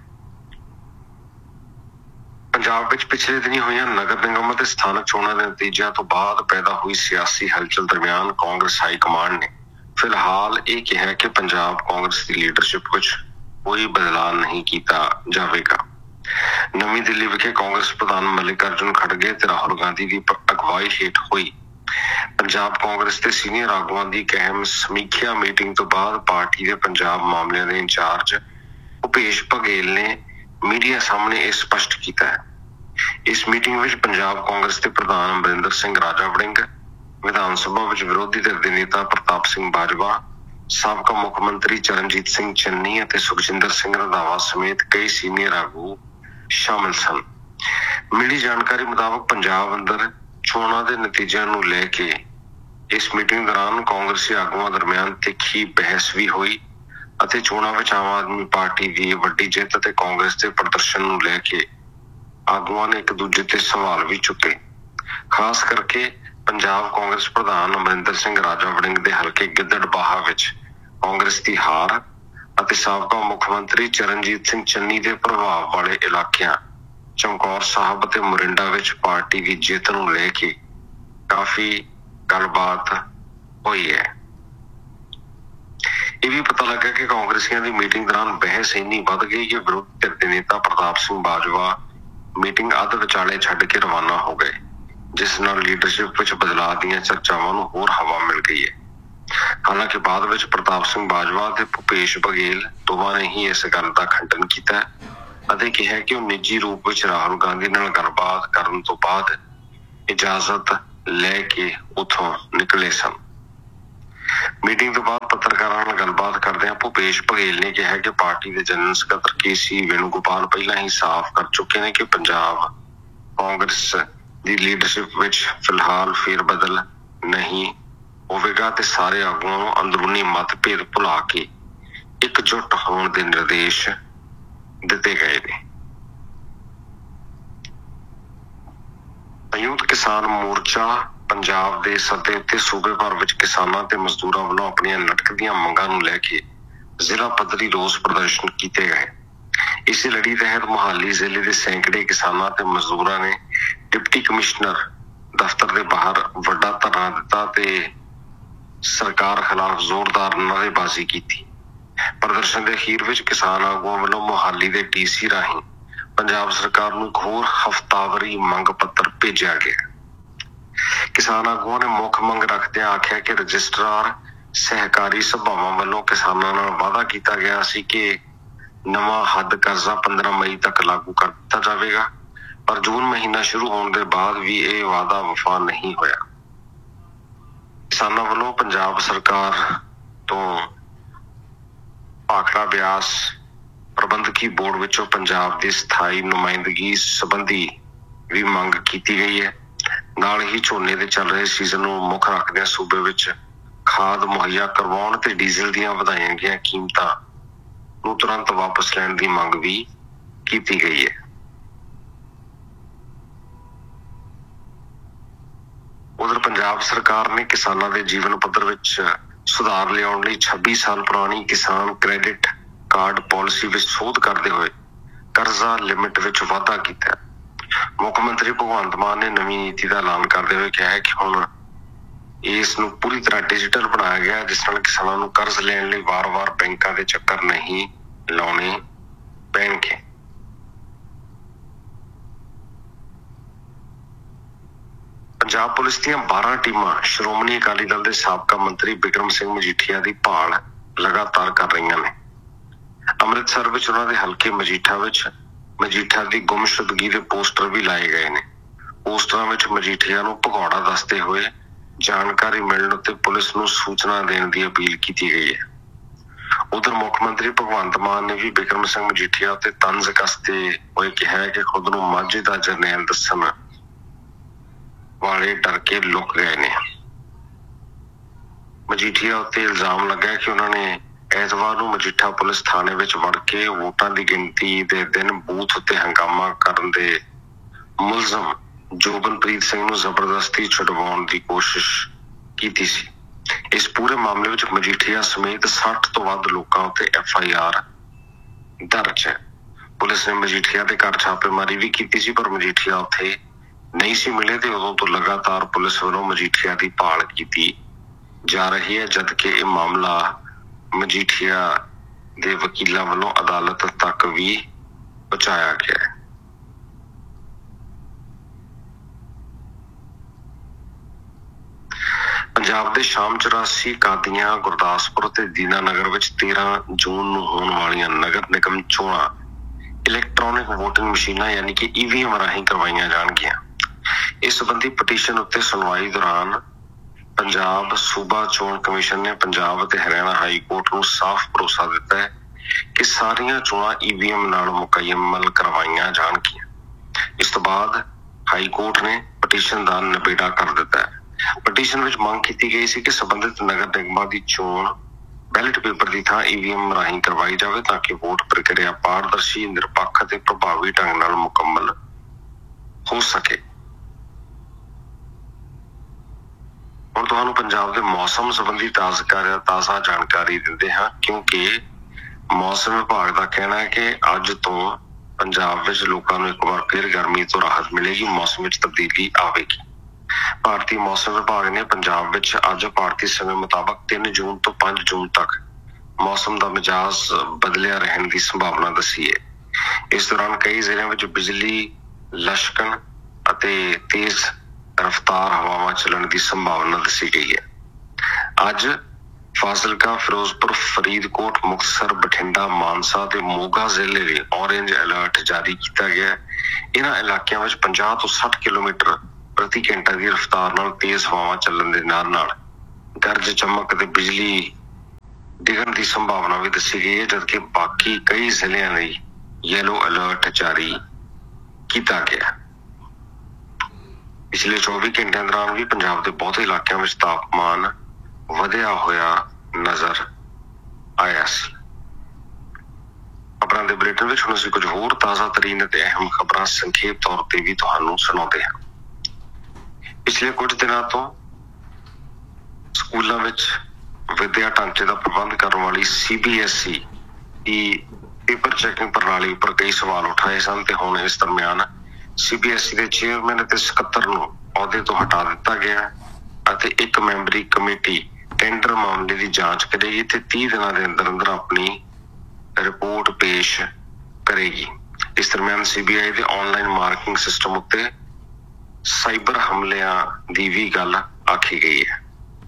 ਪੰਜਾਬ ਵਿੱਚ ਪਿਛਲੇ ਦਿਨੀ ਹੋਈਆਂ ਨਗਰ ਨਿਗਮ ਅਤੇ ਸਥਾਨਕ ਚੋਣਾਂ ਦੇ ਨਤੀਜਿਆਂ ਤੋਂ ਬਾਅਦ ਪੈਦਾ ਹੋਈ ਸਿਆਸੀ ਹਲਚਲ ਦਰਮਿਆਨ ਕਾਂਗਰਸ ਹਾਈ ਕਮਾਂਡ ਨੇ ਫਿਲਹਾਲ ਇਹ ਕਿਹਾ ਕਿ ਪੰਜਾਬ ਕਾਂਗਰਸ ਦੀ ਲੀਡਰਸ਼ਿਪ ਵਿੱਚ ਕੋਈ ਬਦਲਾਅ ਨਹੀਂ ਕੀਤਾ ਜਾਵੇਗਾ। ਨਵੀਂ ਦਿੱਲੀ ਵਿਖੇ ਕਾਂਗਰਸ ਪ੍ਰਧਾਨ ਮੱਲਿਕਾਰਜੁਨ ਖੜਗੇ ਤੇ ਰਾਹੁਲ ਗਾਂਧੀ ਦੀ ਅਗਵਾਈ ਹੇਠ ਹੋਈ ਪੰਜਾਬ ਕਾਂਗਰਸ ਦੇ ਸੀਨੀਅਰ ਆਗੂਆਂ ਦੀ ਇੱਕ ਅਹਿਮ ਸਮੀਖਿਆ ਮੀਟਿੰਗ ਤੋਂ ਬਾਅਦ ਪਾਰਟੀ ਦੇ ਪੰਜਾਬ ਮਾਮਲਿਆਂ ਦੇ ਇੰਚਾਰਜ ਭੁਪੇਸ਼ ਬਘੇਲ ਨੇ ਮੀਡੀਆ ਸਾਹਮਣੇ ਇਹ ਸਪਸ਼ਟ ਕੀਤਾ ਹੈ। ਇਸ ਮੀਟਿੰਗ ਵਿੱਚ ਪੰਜਾਬ ਕਾਂਗਰਸ ਦੇ ਪ੍ਰਧਾਨ ਅਮਰਿੰਦਰ ਸਿੰਘ ਰਾਜਾ ਵੜਿੰਗ, ਵਿਧਾਨ ਸਭਾ ਵਿੱਚ ਵਿਰੋਧੀ ਧਿਰ ਦੇ ਨੇਤਾ ਪ੍ਰਤਾਪ ਸਿੰਘ ਬਾਜਵਾ, ਸਾਬਕਾ ਮੁੱਖ ਮੰਤਰੀ ਚਰਨਜੀਤ ਸਿੰਘ ਚੰਨੀ ਅਤੇ ਸੁਖਜਿੰਦਰ ਸਿੰਘ ਰੰਧਾਵਾ ਸਮੇਤ ਕਈ ਸੀਨੀਅਰ ਆਗੂ ਸ਼ਾਮਲ ਸਨ। ਮਿਲੀ ਜਾਣਕਾਰੀ ਮੁਤਾਬਕ ਪੰਜਾਬ ਅੰਦਰ ਚੋਣਾਂ ਦੇ ਨਤੀਜਿਆਂ ਨੂੰ ਲੈ ਕੇ ਇਸ ਮੀਟਿੰਗ ਦੌਰਾਨ ਕਾਂਗਰਸੀ ਆਗੂਆਂ ਦਰਮਿਆਨ ਤਿੱਖੀ ਬਹਿਸ ਵੀ ਹੋਈ ਅਤੇ ਚੋਣਾਂ ਵਿੱਚ ਆਮ ਆਦਮੀ ਪਾਰਟੀ ਦੀ ਵੱਡੀ ਜਿੱਤ ਅਤੇ ਕਾਂਗਰਸ ਦੇ ਪ੍ਰਦਰਸ਼ਨ ਨੂੰ ਲੈ ਕੇ ਆਗੂਆਂ ਨੇ ਇੱਕ ਦੂਜੇ ਤੇ ਸਵਾਲ ਵੀ ਚੁੱਕੇ। ਖਾਸ ਕਰਕੇ ਪੰਜਾਬ ਕਾਂਗਰਸ ਪ੍ਰਧਾਨ ਅਮਰਿੰਦਰ ਸਿੰਘ ਰਾਜਾ ਵੜਿੰਗ ਦੇ ਹਲਕੇ ਗਿੱਦੜਬਾਹਾ ਵਿੱਚ ਕਾਂਗਰਸ ਦੀ ਹਾਰ ਅਤੇ ਸਾਬਕਾ ਮੁੱਖ ਮੰਤਰੀ ਚਰਨਜੀਤ ਸਿੰਘ ਚੰਨੀ ਦੇ ਪ੍ਰਭਾਵ ਵਾਲੇ ਇਲਾਕਿਆਂ ਚਮਕੌਰ ਸਾਹਿਬ ਅਤੇ ਮੋਰਿੰਡਾ ਵਿੱਚ ਪਾਰਟੀ ਦੀ ਜਿੱਤ ਨੂੰ ਲੈ ਕੇ ਕਾਫੀ ਗੱਲਬਾਤ ਹੋਈ ਹੈ। ਇਹ ਵੀ ਪਤਾ ਲੱਗਾ ਕਿ ਕਾਂਗਰਸੀਆਂ ਦੀ ਮੀਟਿੰਗ ਦੌਰਾਨ ਬਹਿਸ ਇੰਨੀ ਵੱਧ ਗਈ ਕਿ ਵਿਰੋਧੀ ਧਿਰ ਦੇ ਨੇਤਾ ਪ੍ਰਤਾਪ ਸਿੰਘ ਬਾਜਵਾ ਮੀਟਿੰਗ ਅੱਧ ਵਿਚਾਲੇ ਛੱਡ ਕੇ ਰਵਾਨਾ ਹੋ ਗਏ, ਜਿਸ ਨਾਲ ਲੀਡਰਸ਼ਿਪ ਵਿੱਚ ਬਦਲਾਅ ਦੀਆਂ ਚਰਚਾਵਾਂ ਨੂੰ ਹੋਰ ਹਵਾ ਮਿਲ ਗਈ ਹੈ। ਹਾਲਾਂਕਿ ਬਾਅਦ ਵਿੱਚ ਪ੍ਰਤਾਪ ਸਿੰਘ ਬਾਜਵਾ ਤੇ ਭੁਪੇਸ਼ ਬਘੇਲ ਦੋਵਾਂ ਨੇ ਹੀ ਇਸ ਗੱਲ ਦਾ ਖੰਡਨ ਕੀਤਾ ਅਤੇ ਕਿਹਾ ਕਿ ਉਹ ਨਿੱਜੀ ਰੂਪ ਵਿੱਚ ਰਾਹੁਲ ਗਾਂਧੀ ਨਾਲ ਗੱਲਬਾਤ ਕਰਨ ਤੋਂ ਬਾਅਦ ਇਜਾਜ਼ਤ ਲੈ ਕੇ ਉੱਥੋਂ ਨਿਕਲੇ ਸਨ। ਮੀਟਿੰਗ ਤੋਂ ਬਾਅਦ ਪੱਤਰਕਾਰਾਂ ਨਾਲ ਗੱਲਬਾਤ ਕਰਦਿਆਂ ਭੁਪੇਸ਼ ਬਘੇਲ ਨੇ ਕਿਹਾ ਕਿ ਪਾਰਟੀ ਦੇ ਜਨਰਲ ਸਕੱਤਰ ਕੇਸੀ ਵੇਣੂਗੋਪਾਲ ਪਹਿਲਾਂ ਹੀ ਸਾਫ਼ ਕਰ ਚੁੱਕੇ ਨੇ ਕਿ ਪੰਜਾਬ ਕਾਂਗਰਸ ਦੀ ਲੀਡਰਸ਼ਿਪ ਵਿੱਚ ਫਿਲਹਾਲ ਫੇਰਬਦਲ ਨਹੀਂ ਹੋਵੇਗਾ ਤੇ ਸਾਰੇ ਆਗੂਆਂ ਨੂੰ ਅੰਦਰੂਨੀ ਮਤਭੇਦ ਭੁਲਾ ਕੇ ਇਕਜੁੱਟ ਹੋਣ ਦੇ ਨਿਰਦੇਸ਼ ਦਿੱਤੇ ਗਏ ਨੇ। ਸੰਯੁਕਤ ਕਿਸਾਨ ਮੋਰਚਾ ਪੰਜਾਬ ਦੇ ਸੱਦੇ ਉੱਤੇ ਸੂਬੇ ਭਰ ਵਿੱਚ ਕਿਸਾਨਾਂ ਤੇ ਮਜ਼ਦੂਰਾਂ ਵੱਲੋਂ ਆਪਣੀਆਂ ਲਟਕਦੀਆਂ ਮੰਗਾਂ ਨੂੰ ਲੈ ਕੇ ਜ਼ਿਲ੍ਹਾ ਪੱਧਰੀ ਰੋਸ ਪ੍ਰਦਰਸ਼ਨ ਕੀਤੇ ਗਏ। ਇਸੇ ਲੜੀ ਤਹਿਤ ਮੁਹਾਲੀ ਜ਼ਿਲ੍ਹੇ ਦੇ ਸੈਂਕੜੇ ਕਿਸਾਨਾਂ ਤੇ ਮਜ਼ਦੂਰਾਂ ਨੇ ਡਿਪਟੀ ਕਮਿਸ਼ਨਰ ਦਫ਼ਤਰ ਦੇ ਬਾਹਰ ਵੱਡਾ ਧਰਨਾ ਦਿੱਤਾ ਤੇ ਸਰਕਾਰ ਖਿਲਾਫ ਜ਼ੋਰਦਾਰ ਨਾਅਰੇਬਾਜ਼ੀ ਕੀਤੀ। ਪ੍ਰਦਰਸ਼ਨ ਦੇ ਅਖੀਰ ਵਿੱਚ ਕਿਸਾਨ ਆਗੂਆਂ ਵੱਲੋਂ ਮੁਹਾਲੀ ਦੇ DC ਰਾਹੀਂ ਪੰਜਾਬ ਸਰਕਾਰ ਨੂੰ ਇੱਕ ਹੋਰ ਹਫ਼ਤਾਵਾਰੀ ਮੰਗ ਪੱਤਰ ਭੇਜਿਆ ਗਿਆ। ਕਿਸਾਨ ਆਗੂਆਂ ਨੇ ਮੁੱਖ ਮੰਗ ਰੱਖਦਿਆਂ ਆਖਿਆ ਕਿ ਰਜਿਸਟਰਾਰ ਸਹਿਕਾਰੀ ਸਭਾਵਾਂ ਵੱਲੋਂ ਕਿਸਾਨਾਂ ਨਾਲ ਵਾਅਦਾ ਕੀਤਾ ਗਿਆ ਸੀ ਕਿ ਨਵਾਂ ਹੱਦ ਕਰਜ਼ਾ 15 ਮਈ ਤੱਕ ਲਾਗੂ ਕਰ ਦਿੱਤਾ ਜਾਵੇਗਾ, ਪਰ ਜੂਨ ਮਹੀਨਾ ਸ਼ੁਰੂ ਹੋਣ ਦੇ ਬਾਅਦ ਵੀ ਇਹ ਵਾਅਦਾ ਵਫਾ ਨਹੀਂ ਹੋਇਆ। ਕਿਸਾਨਾਂ ਵੱਲੋਂ ਪੰਜਾਬ ਸਰਕਾਰ ਤੋਂ ਭਾਖੜਾ ਬਿਆਸ ਪ੍ਰਬੰਧਕੀ ਬੋਰਡ ਵਿੱਚੋਂ ਪੰਜਾਬ ਦੀ ਸਥਾਈ ਨੁਮਾਇੰਦਗੀ ਸੰਬੰਧੀ ਵੀ ਮੰਗ ਕੀਤੀ ਗਈ ਹੈ। ਨਾਲ ਹੀ ਝੋਨੇ ਦੇ ਚੱਲ ਰਹੇ ਸੀਜ਼ਨ ਨੂੰ ਮੁੱਖ ਰੱਖਦਿਆਂ ਸੂਬੇ ਵਿੱਚ ਖਾਦ ਮੁਹੱਈਆ ਕਰਵਾਉਣ ਤੇ ਡੀਜ਼ਲ ਦੀਆਂ ਵਧਾਈਆਂ ਗਈਆਂ ਕੀਮਤਾਂ ਨੂੰ ਤੁਰੰਤ ਵਾਪਸ ਲੈਣ ਦੀ ਮੰਗ ਵੀ ਕੀਤੀ ਗਈ ਹੈ। ਉਧਰ ਪੰਜਾਬ ਸਰਕਾਰ ਨੇ ਕਿਸਾਨਾਂ ਦੇ ਜੀਵਨ ਪੱਧਰ ਵਿੱਚ ਸੁਧਾਰ ਲਿਆਉਣ ਲਈ 26 ਸਾਲ ਪੁਰਾਣੀ ਕਿਸਾਨ ਕ੍ਰੈਡਿਟ ਕਾਰਡ ਪਾਲਿਸੀ ਵਿੱਚ ਸੋਧ ਕਰਦੇ ਹੋਏ ਕਰਜ਼ਾ ਲਿਮਿਟ ਵਿੱਚ ਵਾਧਾ ਕੀਤਾ। ਮੁੱਖ ਮੰਤਰੀ ਭਗਵੰਤ ਮਾਨ ਨੇ ਨਵੀਂ ਨੀਤੀ ਦਾ ਐਲਾਨ ਕਰਦੇ ਹੋਏ ਕਿਹਾ ਹੈ ਕਿ ਹੁਣ ਇਸ ਨੂੰ ਪੂਰੀ ਤਰ੍ਹਾਂ ਡਿਜੀਟਲ ਬਣਾਇਆ ਗਿਆ, ਜਿਸ ਨਾਲ ਕਿਸਾਨਾਂ ਨੂੰ ਕਰਜ਼ ਲੈਣ ਲਈ ਵਾਰ-ਵਾਰ ਬੈਂਕਾਂ ਦੇ ਚੱਕਰ ਨਹੀਂ ਲਾਉਣੇ ਪੈਣਗੇ। ਪੰਜਾਬ ਪੁਲਿਸ ਦੀਆਂ 12 ਟੀਮਾਂ ਸ਼੍ਰੋਮਣੀ ਅਕਾਲੀ ਦਲ ਦੇ ਸਾਬਕਾ ਮੰਤਰੀ ਬਿਕਰਮ ਸਿੰਘ ਮਜੀਠੀਆ ਦੀ ਭਾਲ ਲਗਾਤਾਰ ਕਰ ਰਹੀਆਂ ਨੇ। ਅੰਮ੍ਰਿਤਸਰ ਵਿੱਚ ਉਹਨਾਂ ਦੇ ਹਲਕੇ ਮਜੀਠਾ ਵਿੱਚ ਮਜੀਠਾ ਦੀ ਗੁੰਮਸ਼ੁਦਗੀ ਦੇ ਪੋਸਟਰ ਵੀ ਲਾਏ ਗਏ ਨੇ। ਪੋਸਟਰਾਂ ਵਿੱਚ ਮਜੀਠੀਆ ਨੂੰ ਭਗੌੜਾ ਦੱਸਦੇ ਹੋਏ ਜਾਣਕਾਰੀ ਮਿਲਣ ਉੱਤੇ ਪੁਲਿਸ ਨੂੰ ਸੂਚਨਾ ਦੇਣ ਦੀ ਅਪੀਲ ਕੀਤੀ ਗਈ ਹੈ। ਉਧਰ ਮੁੱਖ ਮੰਤਰੀ ਭਗਵੰਤ ਮਾਨ ਨੇ ਵੀ ਬਿਕਰਮ ਸਿੰਘ ਮਜੀਠੀਆ ਉੱਤੇ ਤੰਜ਼ ਕੱਸਦੇ ਹੋਏ ਕਿਹਾ ਕਿ ਖੁਦ ਨੂੰ ਮਾਝੇ ਦਾ ਜਰਨੈਲ ਦੱਸਣ ਵਾਲੇ ਡਰ ਕੇ ਲੁਕ ਗਏ ਨੇ। ਮਜੀਠੀਆ ਉੱਤੇ ਇਲਜ਼ਾਮ ਲੱਗਾ ਕਿ ਉਹਨਾਂ ਨੇ ਐਤਵਾਰ ਨੂੰ ਮਜੀਠਾ ਪੁਲਿਸ ਥਾਣੇ ਵਿੱਚ ਵੜ ਕੇ ਵੋਟਾਂ ਦੀ ਗਿਣਤੀ ਦੇ ਦਿਨ ਬੂਥ ਉੱਤੇ ਹੰਗਾਮਾ ਕਰਨ ਦੇ ਮੁਲਜ਼ਮ ਜੋਬਨਪ੍ਰੀਤ ਸਿੰਘ ਨੂੰ ਜ਼ਬਰਦਸਤੀ ਛੁਡਵਾਉਣ ਦੀ ਕੋਸ਼ਿਸ਼ ਕੀਤੀ ਸੀ। ਇਸ ਪੂਰੇ ਮਾਮਲੇ ਵਿੱਚ ਮਜੀਠੀਆ ਸਮੇਤ 60 ਤੋਂ ਵੱਧ ਲੋਕਾਂ ਉੱਤੇ FIR ਦਰਜ ਹੈ। ਪੁਲਿਸ ਨੇ ਮਜੀਠੀਆ ਦੇ ਘਰ ਛਾਪੇਮਾਰੀ ਵੀ ਕੀਤੀ ਸੀ, ਪਰ ਮਜੀਠੀਆ ਉੱਥੇ ਨਹੀਂ ਸੀ ਮਿਲੇ ਤੇ ਉਦੋਂ ਤੋਂ ਲਗਾਤਾਰ ਪੁਲਿਸ ਵੱਲੋਂ ਮਜੀਠੀਆ ਦੀ ਭਾਲ ਕੀਤੀ ਜਾ ਰਹੀ ਹੈ, ਜਦਕਿ ਇਹ ਮਾਮਲਾ ਮਜੀਠੀਆ ਦੇ ਵਕੀਲਾਂ ਵੱਲੋਂ ਅਦਾਲਤ ਤੱਕ ਵੀ ਪਹੁੰਚਾਇਆ ਗਿਆ ਹੈ। ਪੰਜਾਬ ਦੇ ਸ਼ਾਮ 84 ਕਾਦੀਆਂ, ਗੁਰਦਾਸਪੁਰ ਤੇ ਦੀਨਾਨਗਰ ਵਿੱਚ 13 ਜੂਨ ਨੂੰ ਹੋਣ ਵਾਲੀਆਂ ਨਗਰ ਨਿਗਮ ਚੋਣਾਂ ਇਲੈਕਟ੍ਰੋਨਿਕ ਵੋਟਿੰਗ ਮਸ਼ੀਨਾਂ ਯਾਨੀ ਕਿ EVM ਰਾਹੀਂ ਕਰਵਾਈਆਂ ਜਾਣਗੀਆਂ। ਇਸ ਸੰਬੰਧੀ ਪਟੀਸ਼ਨ ਉੱਤੇ ਸੁਣਵਾਈ ਦੌਰਾਨ ਪੰਜਾਬ ਸੂਬਾ ਚੋਣ ਕਮਿਸ਼ਨ ਨੇ ਪੰਜਾਬ ਅਤੇ ਹਰਿਆਣਾ ਹਾਈ ਕੋਰਟ ਨੂੰ ਸਾਫ਼ ਭਰੋਸਾ ਦਿੱਤਾ ਹੈ ਕਿ ਸਾਰੀਆਂ ਚੋਣਾਂ EVM ਨਾਲ ਮੁਕੰਮਲ ਕਰਵਾਈਆਂ ਜਾਣਗੀਆਂ। ਇਸ ਤੋਂ ਬਾਅਦ ਹਾਈ ਕੋਰਟ ਨੇ ਪਟੀਸ਼ਨ ਦਾ ਨਿਬੇੜਾ ਕਰ ਦਿੱਤਾ ਹੈ। ਪਟੀਸ਼ਨ ਵਿੱਚ ਮੰਗ ਕੀਤੀ ਗਈ ਸੀ ਕਿ ਸੰਬੰਧਿਤ ਨਗਰ ਨਿਗਮਾਂ ਦੀ ਚੋਣ ਬੈਲਟ ਪੇਪਰ ਦੀ ਥਾਂ EVM ਰਾਹੀਂ ਕਰਵਾਈ ਜਾਵੇ ਤਾਂ ਕਿ ਵੋਟ ਪ੍ਰਕਿਰਿਆ ਪਾਰਦਰਸ਼ੀ, ਨਿਰਪੱਖ ਅਤੇ ਪ੍ਰਭਾਵੀ ਢੰਗ ਨਾਲ ਮੁਕੰਮਲ ਹੋ ਸਕੇ। ਹੁਣ ਤੁਹਾਨੂੰ ਪੰਜਾਬ ਦੇ ਮੌਸਮ ਸੰਬੰਧੀ ਤਾਜ਼ਾ ਜਾਣਕਾਰੀ ਦਿੰਦੇ ਹਾਂ, ਕਿਉਂਕਿ ਮੌਸਮ ਵਿਭਾਗ ਦਾ ਕਹਿਣਾ ਹੈ ਕਿ ਅੱਜ ਤੋਂ ਪੰਜਾਬ ਵਿੱਚ ਲੋਕਾਂ ਨੂੰ ਇੱਕ ਵਾਰ ਫਿਰ ਗਰਮੀ ਤੋਂ ਰਾਹਤ ਮਿਲੇਗੀ, ਮੌਸਮ ਵਿੱਚ ਤਬਦੀਲੀ ਆਵੇਗੀ। ਭਾਰਤੀ ਮੌਸਮ ਵਿਭਾਗ ਨੇ ਪੰਜਾਬ ਵਿੱਚ ਅੱਜ ਭਾਰਤੀ ਸਮੇਂ ਮੁਤਾਬਕ 3 ਜੂਨ ਤੋਂ 5 ਜੂਨ ਤੱਕ ਮੌਸਮ ਦਾ ਮਿਜਾਜ਼ ਬਦਲਿਆ ਰਹਿਣ ਦੀ ਸੰਭਾਵਨਾ ਦੱਸੀ ਹੈ। ਇਸ ਦੌਰਾਨ ਕਈ ਜ਼ਿਲ੍ਹਿਆਂ ਵਿੱਚ ਬਿਜਲੀ ਲਸ਼ਕਣ ਅਤੇ ਤੇਜ਼ ਰਫ਼ਤਾਰ ਹਵਾਵਾਂ ਚੱਲਣ ਦੀ ਸੰਭਾਵਨਾ ਦੱਸੀ ਗਈ ਹੈ। ਅੱਜ ਫਾਜ਼ਿਲਕਾ, ਫਿਰੋਜ਼ਪੁਰ, ਫਰੀਦਕੋਟ, ਮੁਕਤਸਰ, ਬਠਿੰਡਾ, ਮਾਨਸਾ ਤੇ ਮੋਗਾ ਜ਼ਿਲ੍ਹੇ ਲਈ ਔਰੇਂਜ ਅਲਰਟ ਜਾਰੀ ਕੀਤਾ ਗਿਆ। ਇਹਨਾਂ ਇਲਾਕਿਆਂ ਵਿੱਚ 50 ਤੋਂ 60 ਕਿਲੋਮੀਟਰ ਪ੍ਰਤੀ ਘੰਟਾ ਦੀ ਰਫ਼ਤਾਰ ਨਾਲ ਤੇਜ਼ ਹਵਾਵਾਂ ਚੱਲਣ ਦੇ ਨਾਲ ਗਰਜ ਚਮਕ ਤੇ ਬਿਜਲੀ ਡਿੱਗਣ ਦੀ ਸੰਭਾਵਨਾ ਵੀ ਦੱਸੀ ਗਈ ਹੈ, ਜਦਕਿ ਬਾਕੀ ਕਈ ਜ਼ਿਲ੍ਹਿਆਂ ਲਈ ਯੈਲੋ ਅਲਰਟ ਜਾਰੀ ਕੀਤਾ ਗਿਆ। ਪਿਛਲੇ 24 ਘੰਟਿਆਂ ਦੌਰਾਨ ਵੀ ਪੰਜਾਬ ਦੇ ਬਹੁਤੇ ਇਲਾਕਿਆਂ ਵਿੱਚ ਤਾਪਮਾਨ ਵਧਿਆ ਹੋਇਆ ਨਜ਼ਰ ਆਇਆ ਸੀ। ਖਬਰਾਂ ਦੇ ਬੁਲੇਟਿਨ ਵਿੱਚ ਹੁਣ ਅਸੀਂ ਕੁਝ ਹੋਰ ਤਾਜ਼ਾ ਤਰੀਨ ਅਤੇ ਅਹਿਮ ਖਬਰਾਂ ਸੰਖੇਪ ਤੌਰ ਤੇ ਵੀ ਤੁਹਾਨੂੰ ਸੁਣਾਉਂਦੇ ਹਾਂ। ਪਿਛਲੇ ਕੁਝ ਦਿਨਾਂ ਤੋਂ ਸਕੂਲਾਂ ਵਿੱਚ ਵਿਦਿਆ ਢਾਂਚੇ ਦਾ ਪ੍ਰਬੰਧ ਕਰਨ ਵਾਲੀ CBSE ਦੀ ਪੇਪਰ ਚੈਕਿੰਗ ਪ੍ਰਣਾਲੀ ਉੱਪਰ ਕਈ ਸਵਾਲ ਉਠਾਏ ਸਨ ਤੇ ਹੁਣ ਇਸ ਦਰਮਿਆਨ CBSE ਦੇ ਚੇਅਰਮੈਨ ਅਤੇ ਸਕੱਤਰ ਨੂੰ ਅਹੁਦੇ ਤੋਂ ਹਟਾ ਦਿੱਤਾ ਗਿਆ ਅਤੇ ਇੱਕ ਮੈਂਬਰੀ ਕਮੇਟੀ ਟੈਂਡਰ ਮਾਮਲੇ ਦੀ ਜਾਂਚ ਕਰੇਗੀ ਤੇ 30 ਦਿਨਾਂ ਦੇ ਅੰਦਰ ਅੰਦਰ ਆਪਣੀ ਰਿਪੋਰਟ ਪੇਸ਼ ਕਰੇਗੀ। ਇਸ ਦਰਮਿਆਨ CBI ਦੇ ਆਨਲਾਈਨ ਮਾਰਕਿੰਗ ਸਿਸਟਮ ਉੱਤੇ ਸਾਈਬਰ ਹਮਲਿਆਂ ਦੀ ਵੀ ਗੱਲ ਆਖੀ ਗਈ ਹੈ।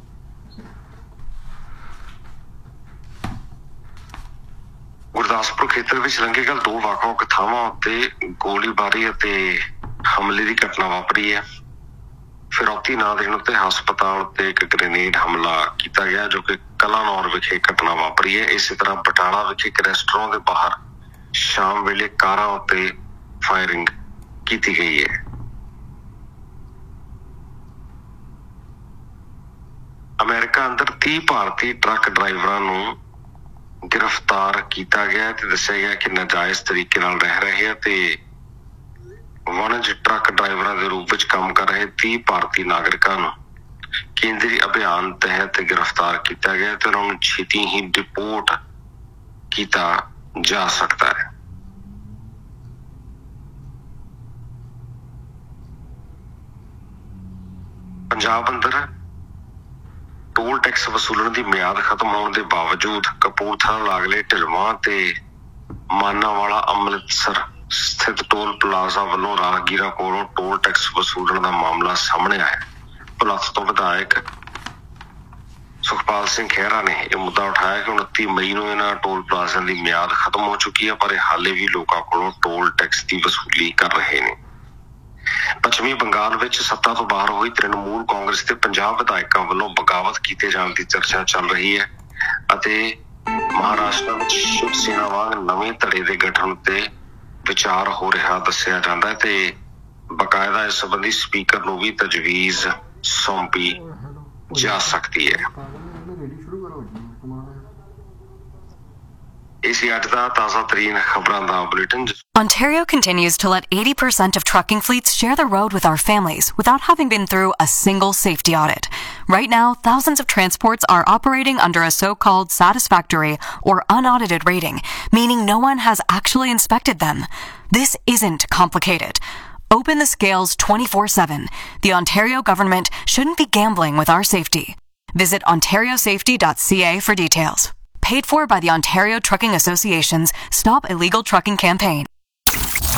ਗੁਰਦਾਸਪੁਰ ਖੇਤਰ ਵਿੱਚ ਲੰਘੇ ਕੱਲ੍ਹ 2 ਵੱਖ-ਵੱਖ ਥਾਵਾਂ ਉੱਤੇ ਗੋਲੀਬਾਰੀ ਅਤੇ ਹਮਲੇ ਦੀ ਘਟਨਾ ਵਾਪਰੀ ਹੈ। ਫਿਰੌਤੀ ਨਾ ਦੇਣ ਉੱਤੇ ਹਸਪਤਾਲ ਉੱਤੇ ਇੱਕ ਗ੍ਰੇਨੇਡ ਹਮਲਾ ਕੀਤਾ ਗਿਆ ਜੋ ਕਿ ਕਲਾਨੌਰ ਵਿਖੇ ਘਟਨਾ ਵਾਪਰੀ ਹੈ। ਇਸੇ ਤਰ੍ਹਾਂ ਬਟਾਲਾ ਵਿਖੇ ਇੱਕ ਰੈਸਟੋਰੈਂਟ ਦੇ ਬਾਹਰ ਸ਼ਾਮ ਵੇਲੇ ਕਾਰਾਂ ਉੱਤੇ ਫਾਇਰਿੰਗ ਕੀਤੀ ਗਈ ਹੈ। ਅਮਰੀਕਾ ਅੰਦਰ 30 ਭਾਰਤੀ ਟਰੱਕ ਡਰਾਈਵਰਾਂ ਨੂੰ ਗ੍ਰਿਫਤਾਰ ਕੀਤਾ ਗਿਆ ਤੇ ਦੱਸਿਆ ਗਿਆ ਕਿ ਨਾਜਾਇਜ਼ ਤਰੀਕੇ ਨਾਲ ਰਹਿ ਰਹੇ ਅਤੇ ਵਣਜ ਟਰੱਕ ਡਰਾਈਵਰਾਂ ਦੇ ਰੂਪ ਵਿੱਚ ਕੰਮ ਕਰ ਰਹੇ 30 ਭਾਰਤੀ ਨਾਗਰਿਕਾਂ ਨੂੰ ਕੇਂਦਰੀ ਅਭਿਆਨ ਤਹਿਤ ਗ੍ਰਿਫਤਾਰ ਕੀਤਾ ਗਿਆ ਤੇ ਉਹਨਾਂ ਨੂੰ ਛੇਤੀ ਹੀ ਡਿਪੋਰਟ ਕੀਤਾ ਜਾ ਸਕਦਾ ਹੈ। ਪੰਜਾਬ ਅੰਦਰ ਟੋਲ ਟੈਕਸ ਵਸੂਲਣ ਦੀ ਮਿਆਦ ਖਤਮ ਹੋਣ ਦੇ ਬਾਵਜੂਦ ਕਪੂਰਥਲਾ ਲਾਗਲੇ ਢਿਲਵਾਂ ਤੇ ਮਾਨਾਂਵਾਲਾ ਅੰਮ੍ਰਿਤਸਰ ਸਥਿਤ ਟੋਲ ਪਲਾਜ਼ਾ ਵੱਲੋਂ ਰਾਹਗੀਰਾਂ ਕੋਲੋਂ ਟੋਲ ਟੈਕਸ ਵਸੂਲਣ ਦਾ ਮਾਮਲਾ ਸਾਹਮਣੇ ਆਇਆ। ਭੁਲੱਥ ਤੋਂ ਵਿਧਾਇਕ ਸੁਖਪਾਲ ਸਿੰਘ ਖਹਿਰਾ ਨੇ ਇਹ ਮੁੱਦਾ ਉਠਾਇਆ ਕਿ 29 ਮਈ ਨੂੰ ਇਹਨਾਂ ਟੋਲ ਪਲਾਜ਼ਿਆਂ ਦੀ ਮਿਆਦ ਖਤਮ ਹੋ ਚੁੱਕੀ ਹੈ, ਪਰ ਇਹ ਹਾਲੇ ਵੀ ਲੋਕਾਂ ਕੋਲੋਂ ਟੋਲ ਟੈਕਸ ਦੀ ਵਸੂਲੀ ਕਰ ਰਹੇ ਨੇ। ਪੱਛਮੀ ਬੰਗਾਲ ਵਿੱਚ ਸੱਤਾ ਤੋਂ ਬਾਹਰ ਹੋਈ ਤ੍ਰਿਣਮੂਲ ਕਾਂਗਰਸ ਤੇ ਪੰਜਾਬ ਵਿਧਾਇਕਾਂ ਵੱਲੋਂ ਬਗਾਵਤ ਕੀਤੇ ਜਾਣ ਦੀ ਚਰਚਾ ਚੱਲ ਰਹੀ ਹੈ ਅਤੇ ਮਹਾਰਾਸ਼ਟਰ ਵਿੱਚ ਸ਼ਿਵ ਸੈਨਾ ਵਾਂਗ ਨਵੇਂ ਧੜੇ ਦੇ ਗਠਨ ਤੇ ਵਿਚਾਰ ਹੋ ਰਿਹਾ ਦੱਸਿਆ ਜਾਂਦਾ ਹੈ ਤੇ ਬਕਾਇਦਾ ਇਸ ਸੰਬੰਧੀ ਸਪੀਕਰ ਨੂੰ ਵੀ ਤਜਵੀਜ਼ ਸੌਂਪੀ ਜਾ ਸਕਦੀ ਹੈ। Ontario continues to let 80% of trucking fleets share the road with our families without having been through a single safety audit. Right now, thousands of transports are operating under a so-called satisfactory or unaudited rating, meaning no one has actually inspected them. This isn't complicated. Open the scales 24/7. The Ontario government shouldn't be gambling with our safety. Visit ontariosafety.ca for details. Paid for by the Ontario Trucking Association's Stop Illegal Trucking campaign.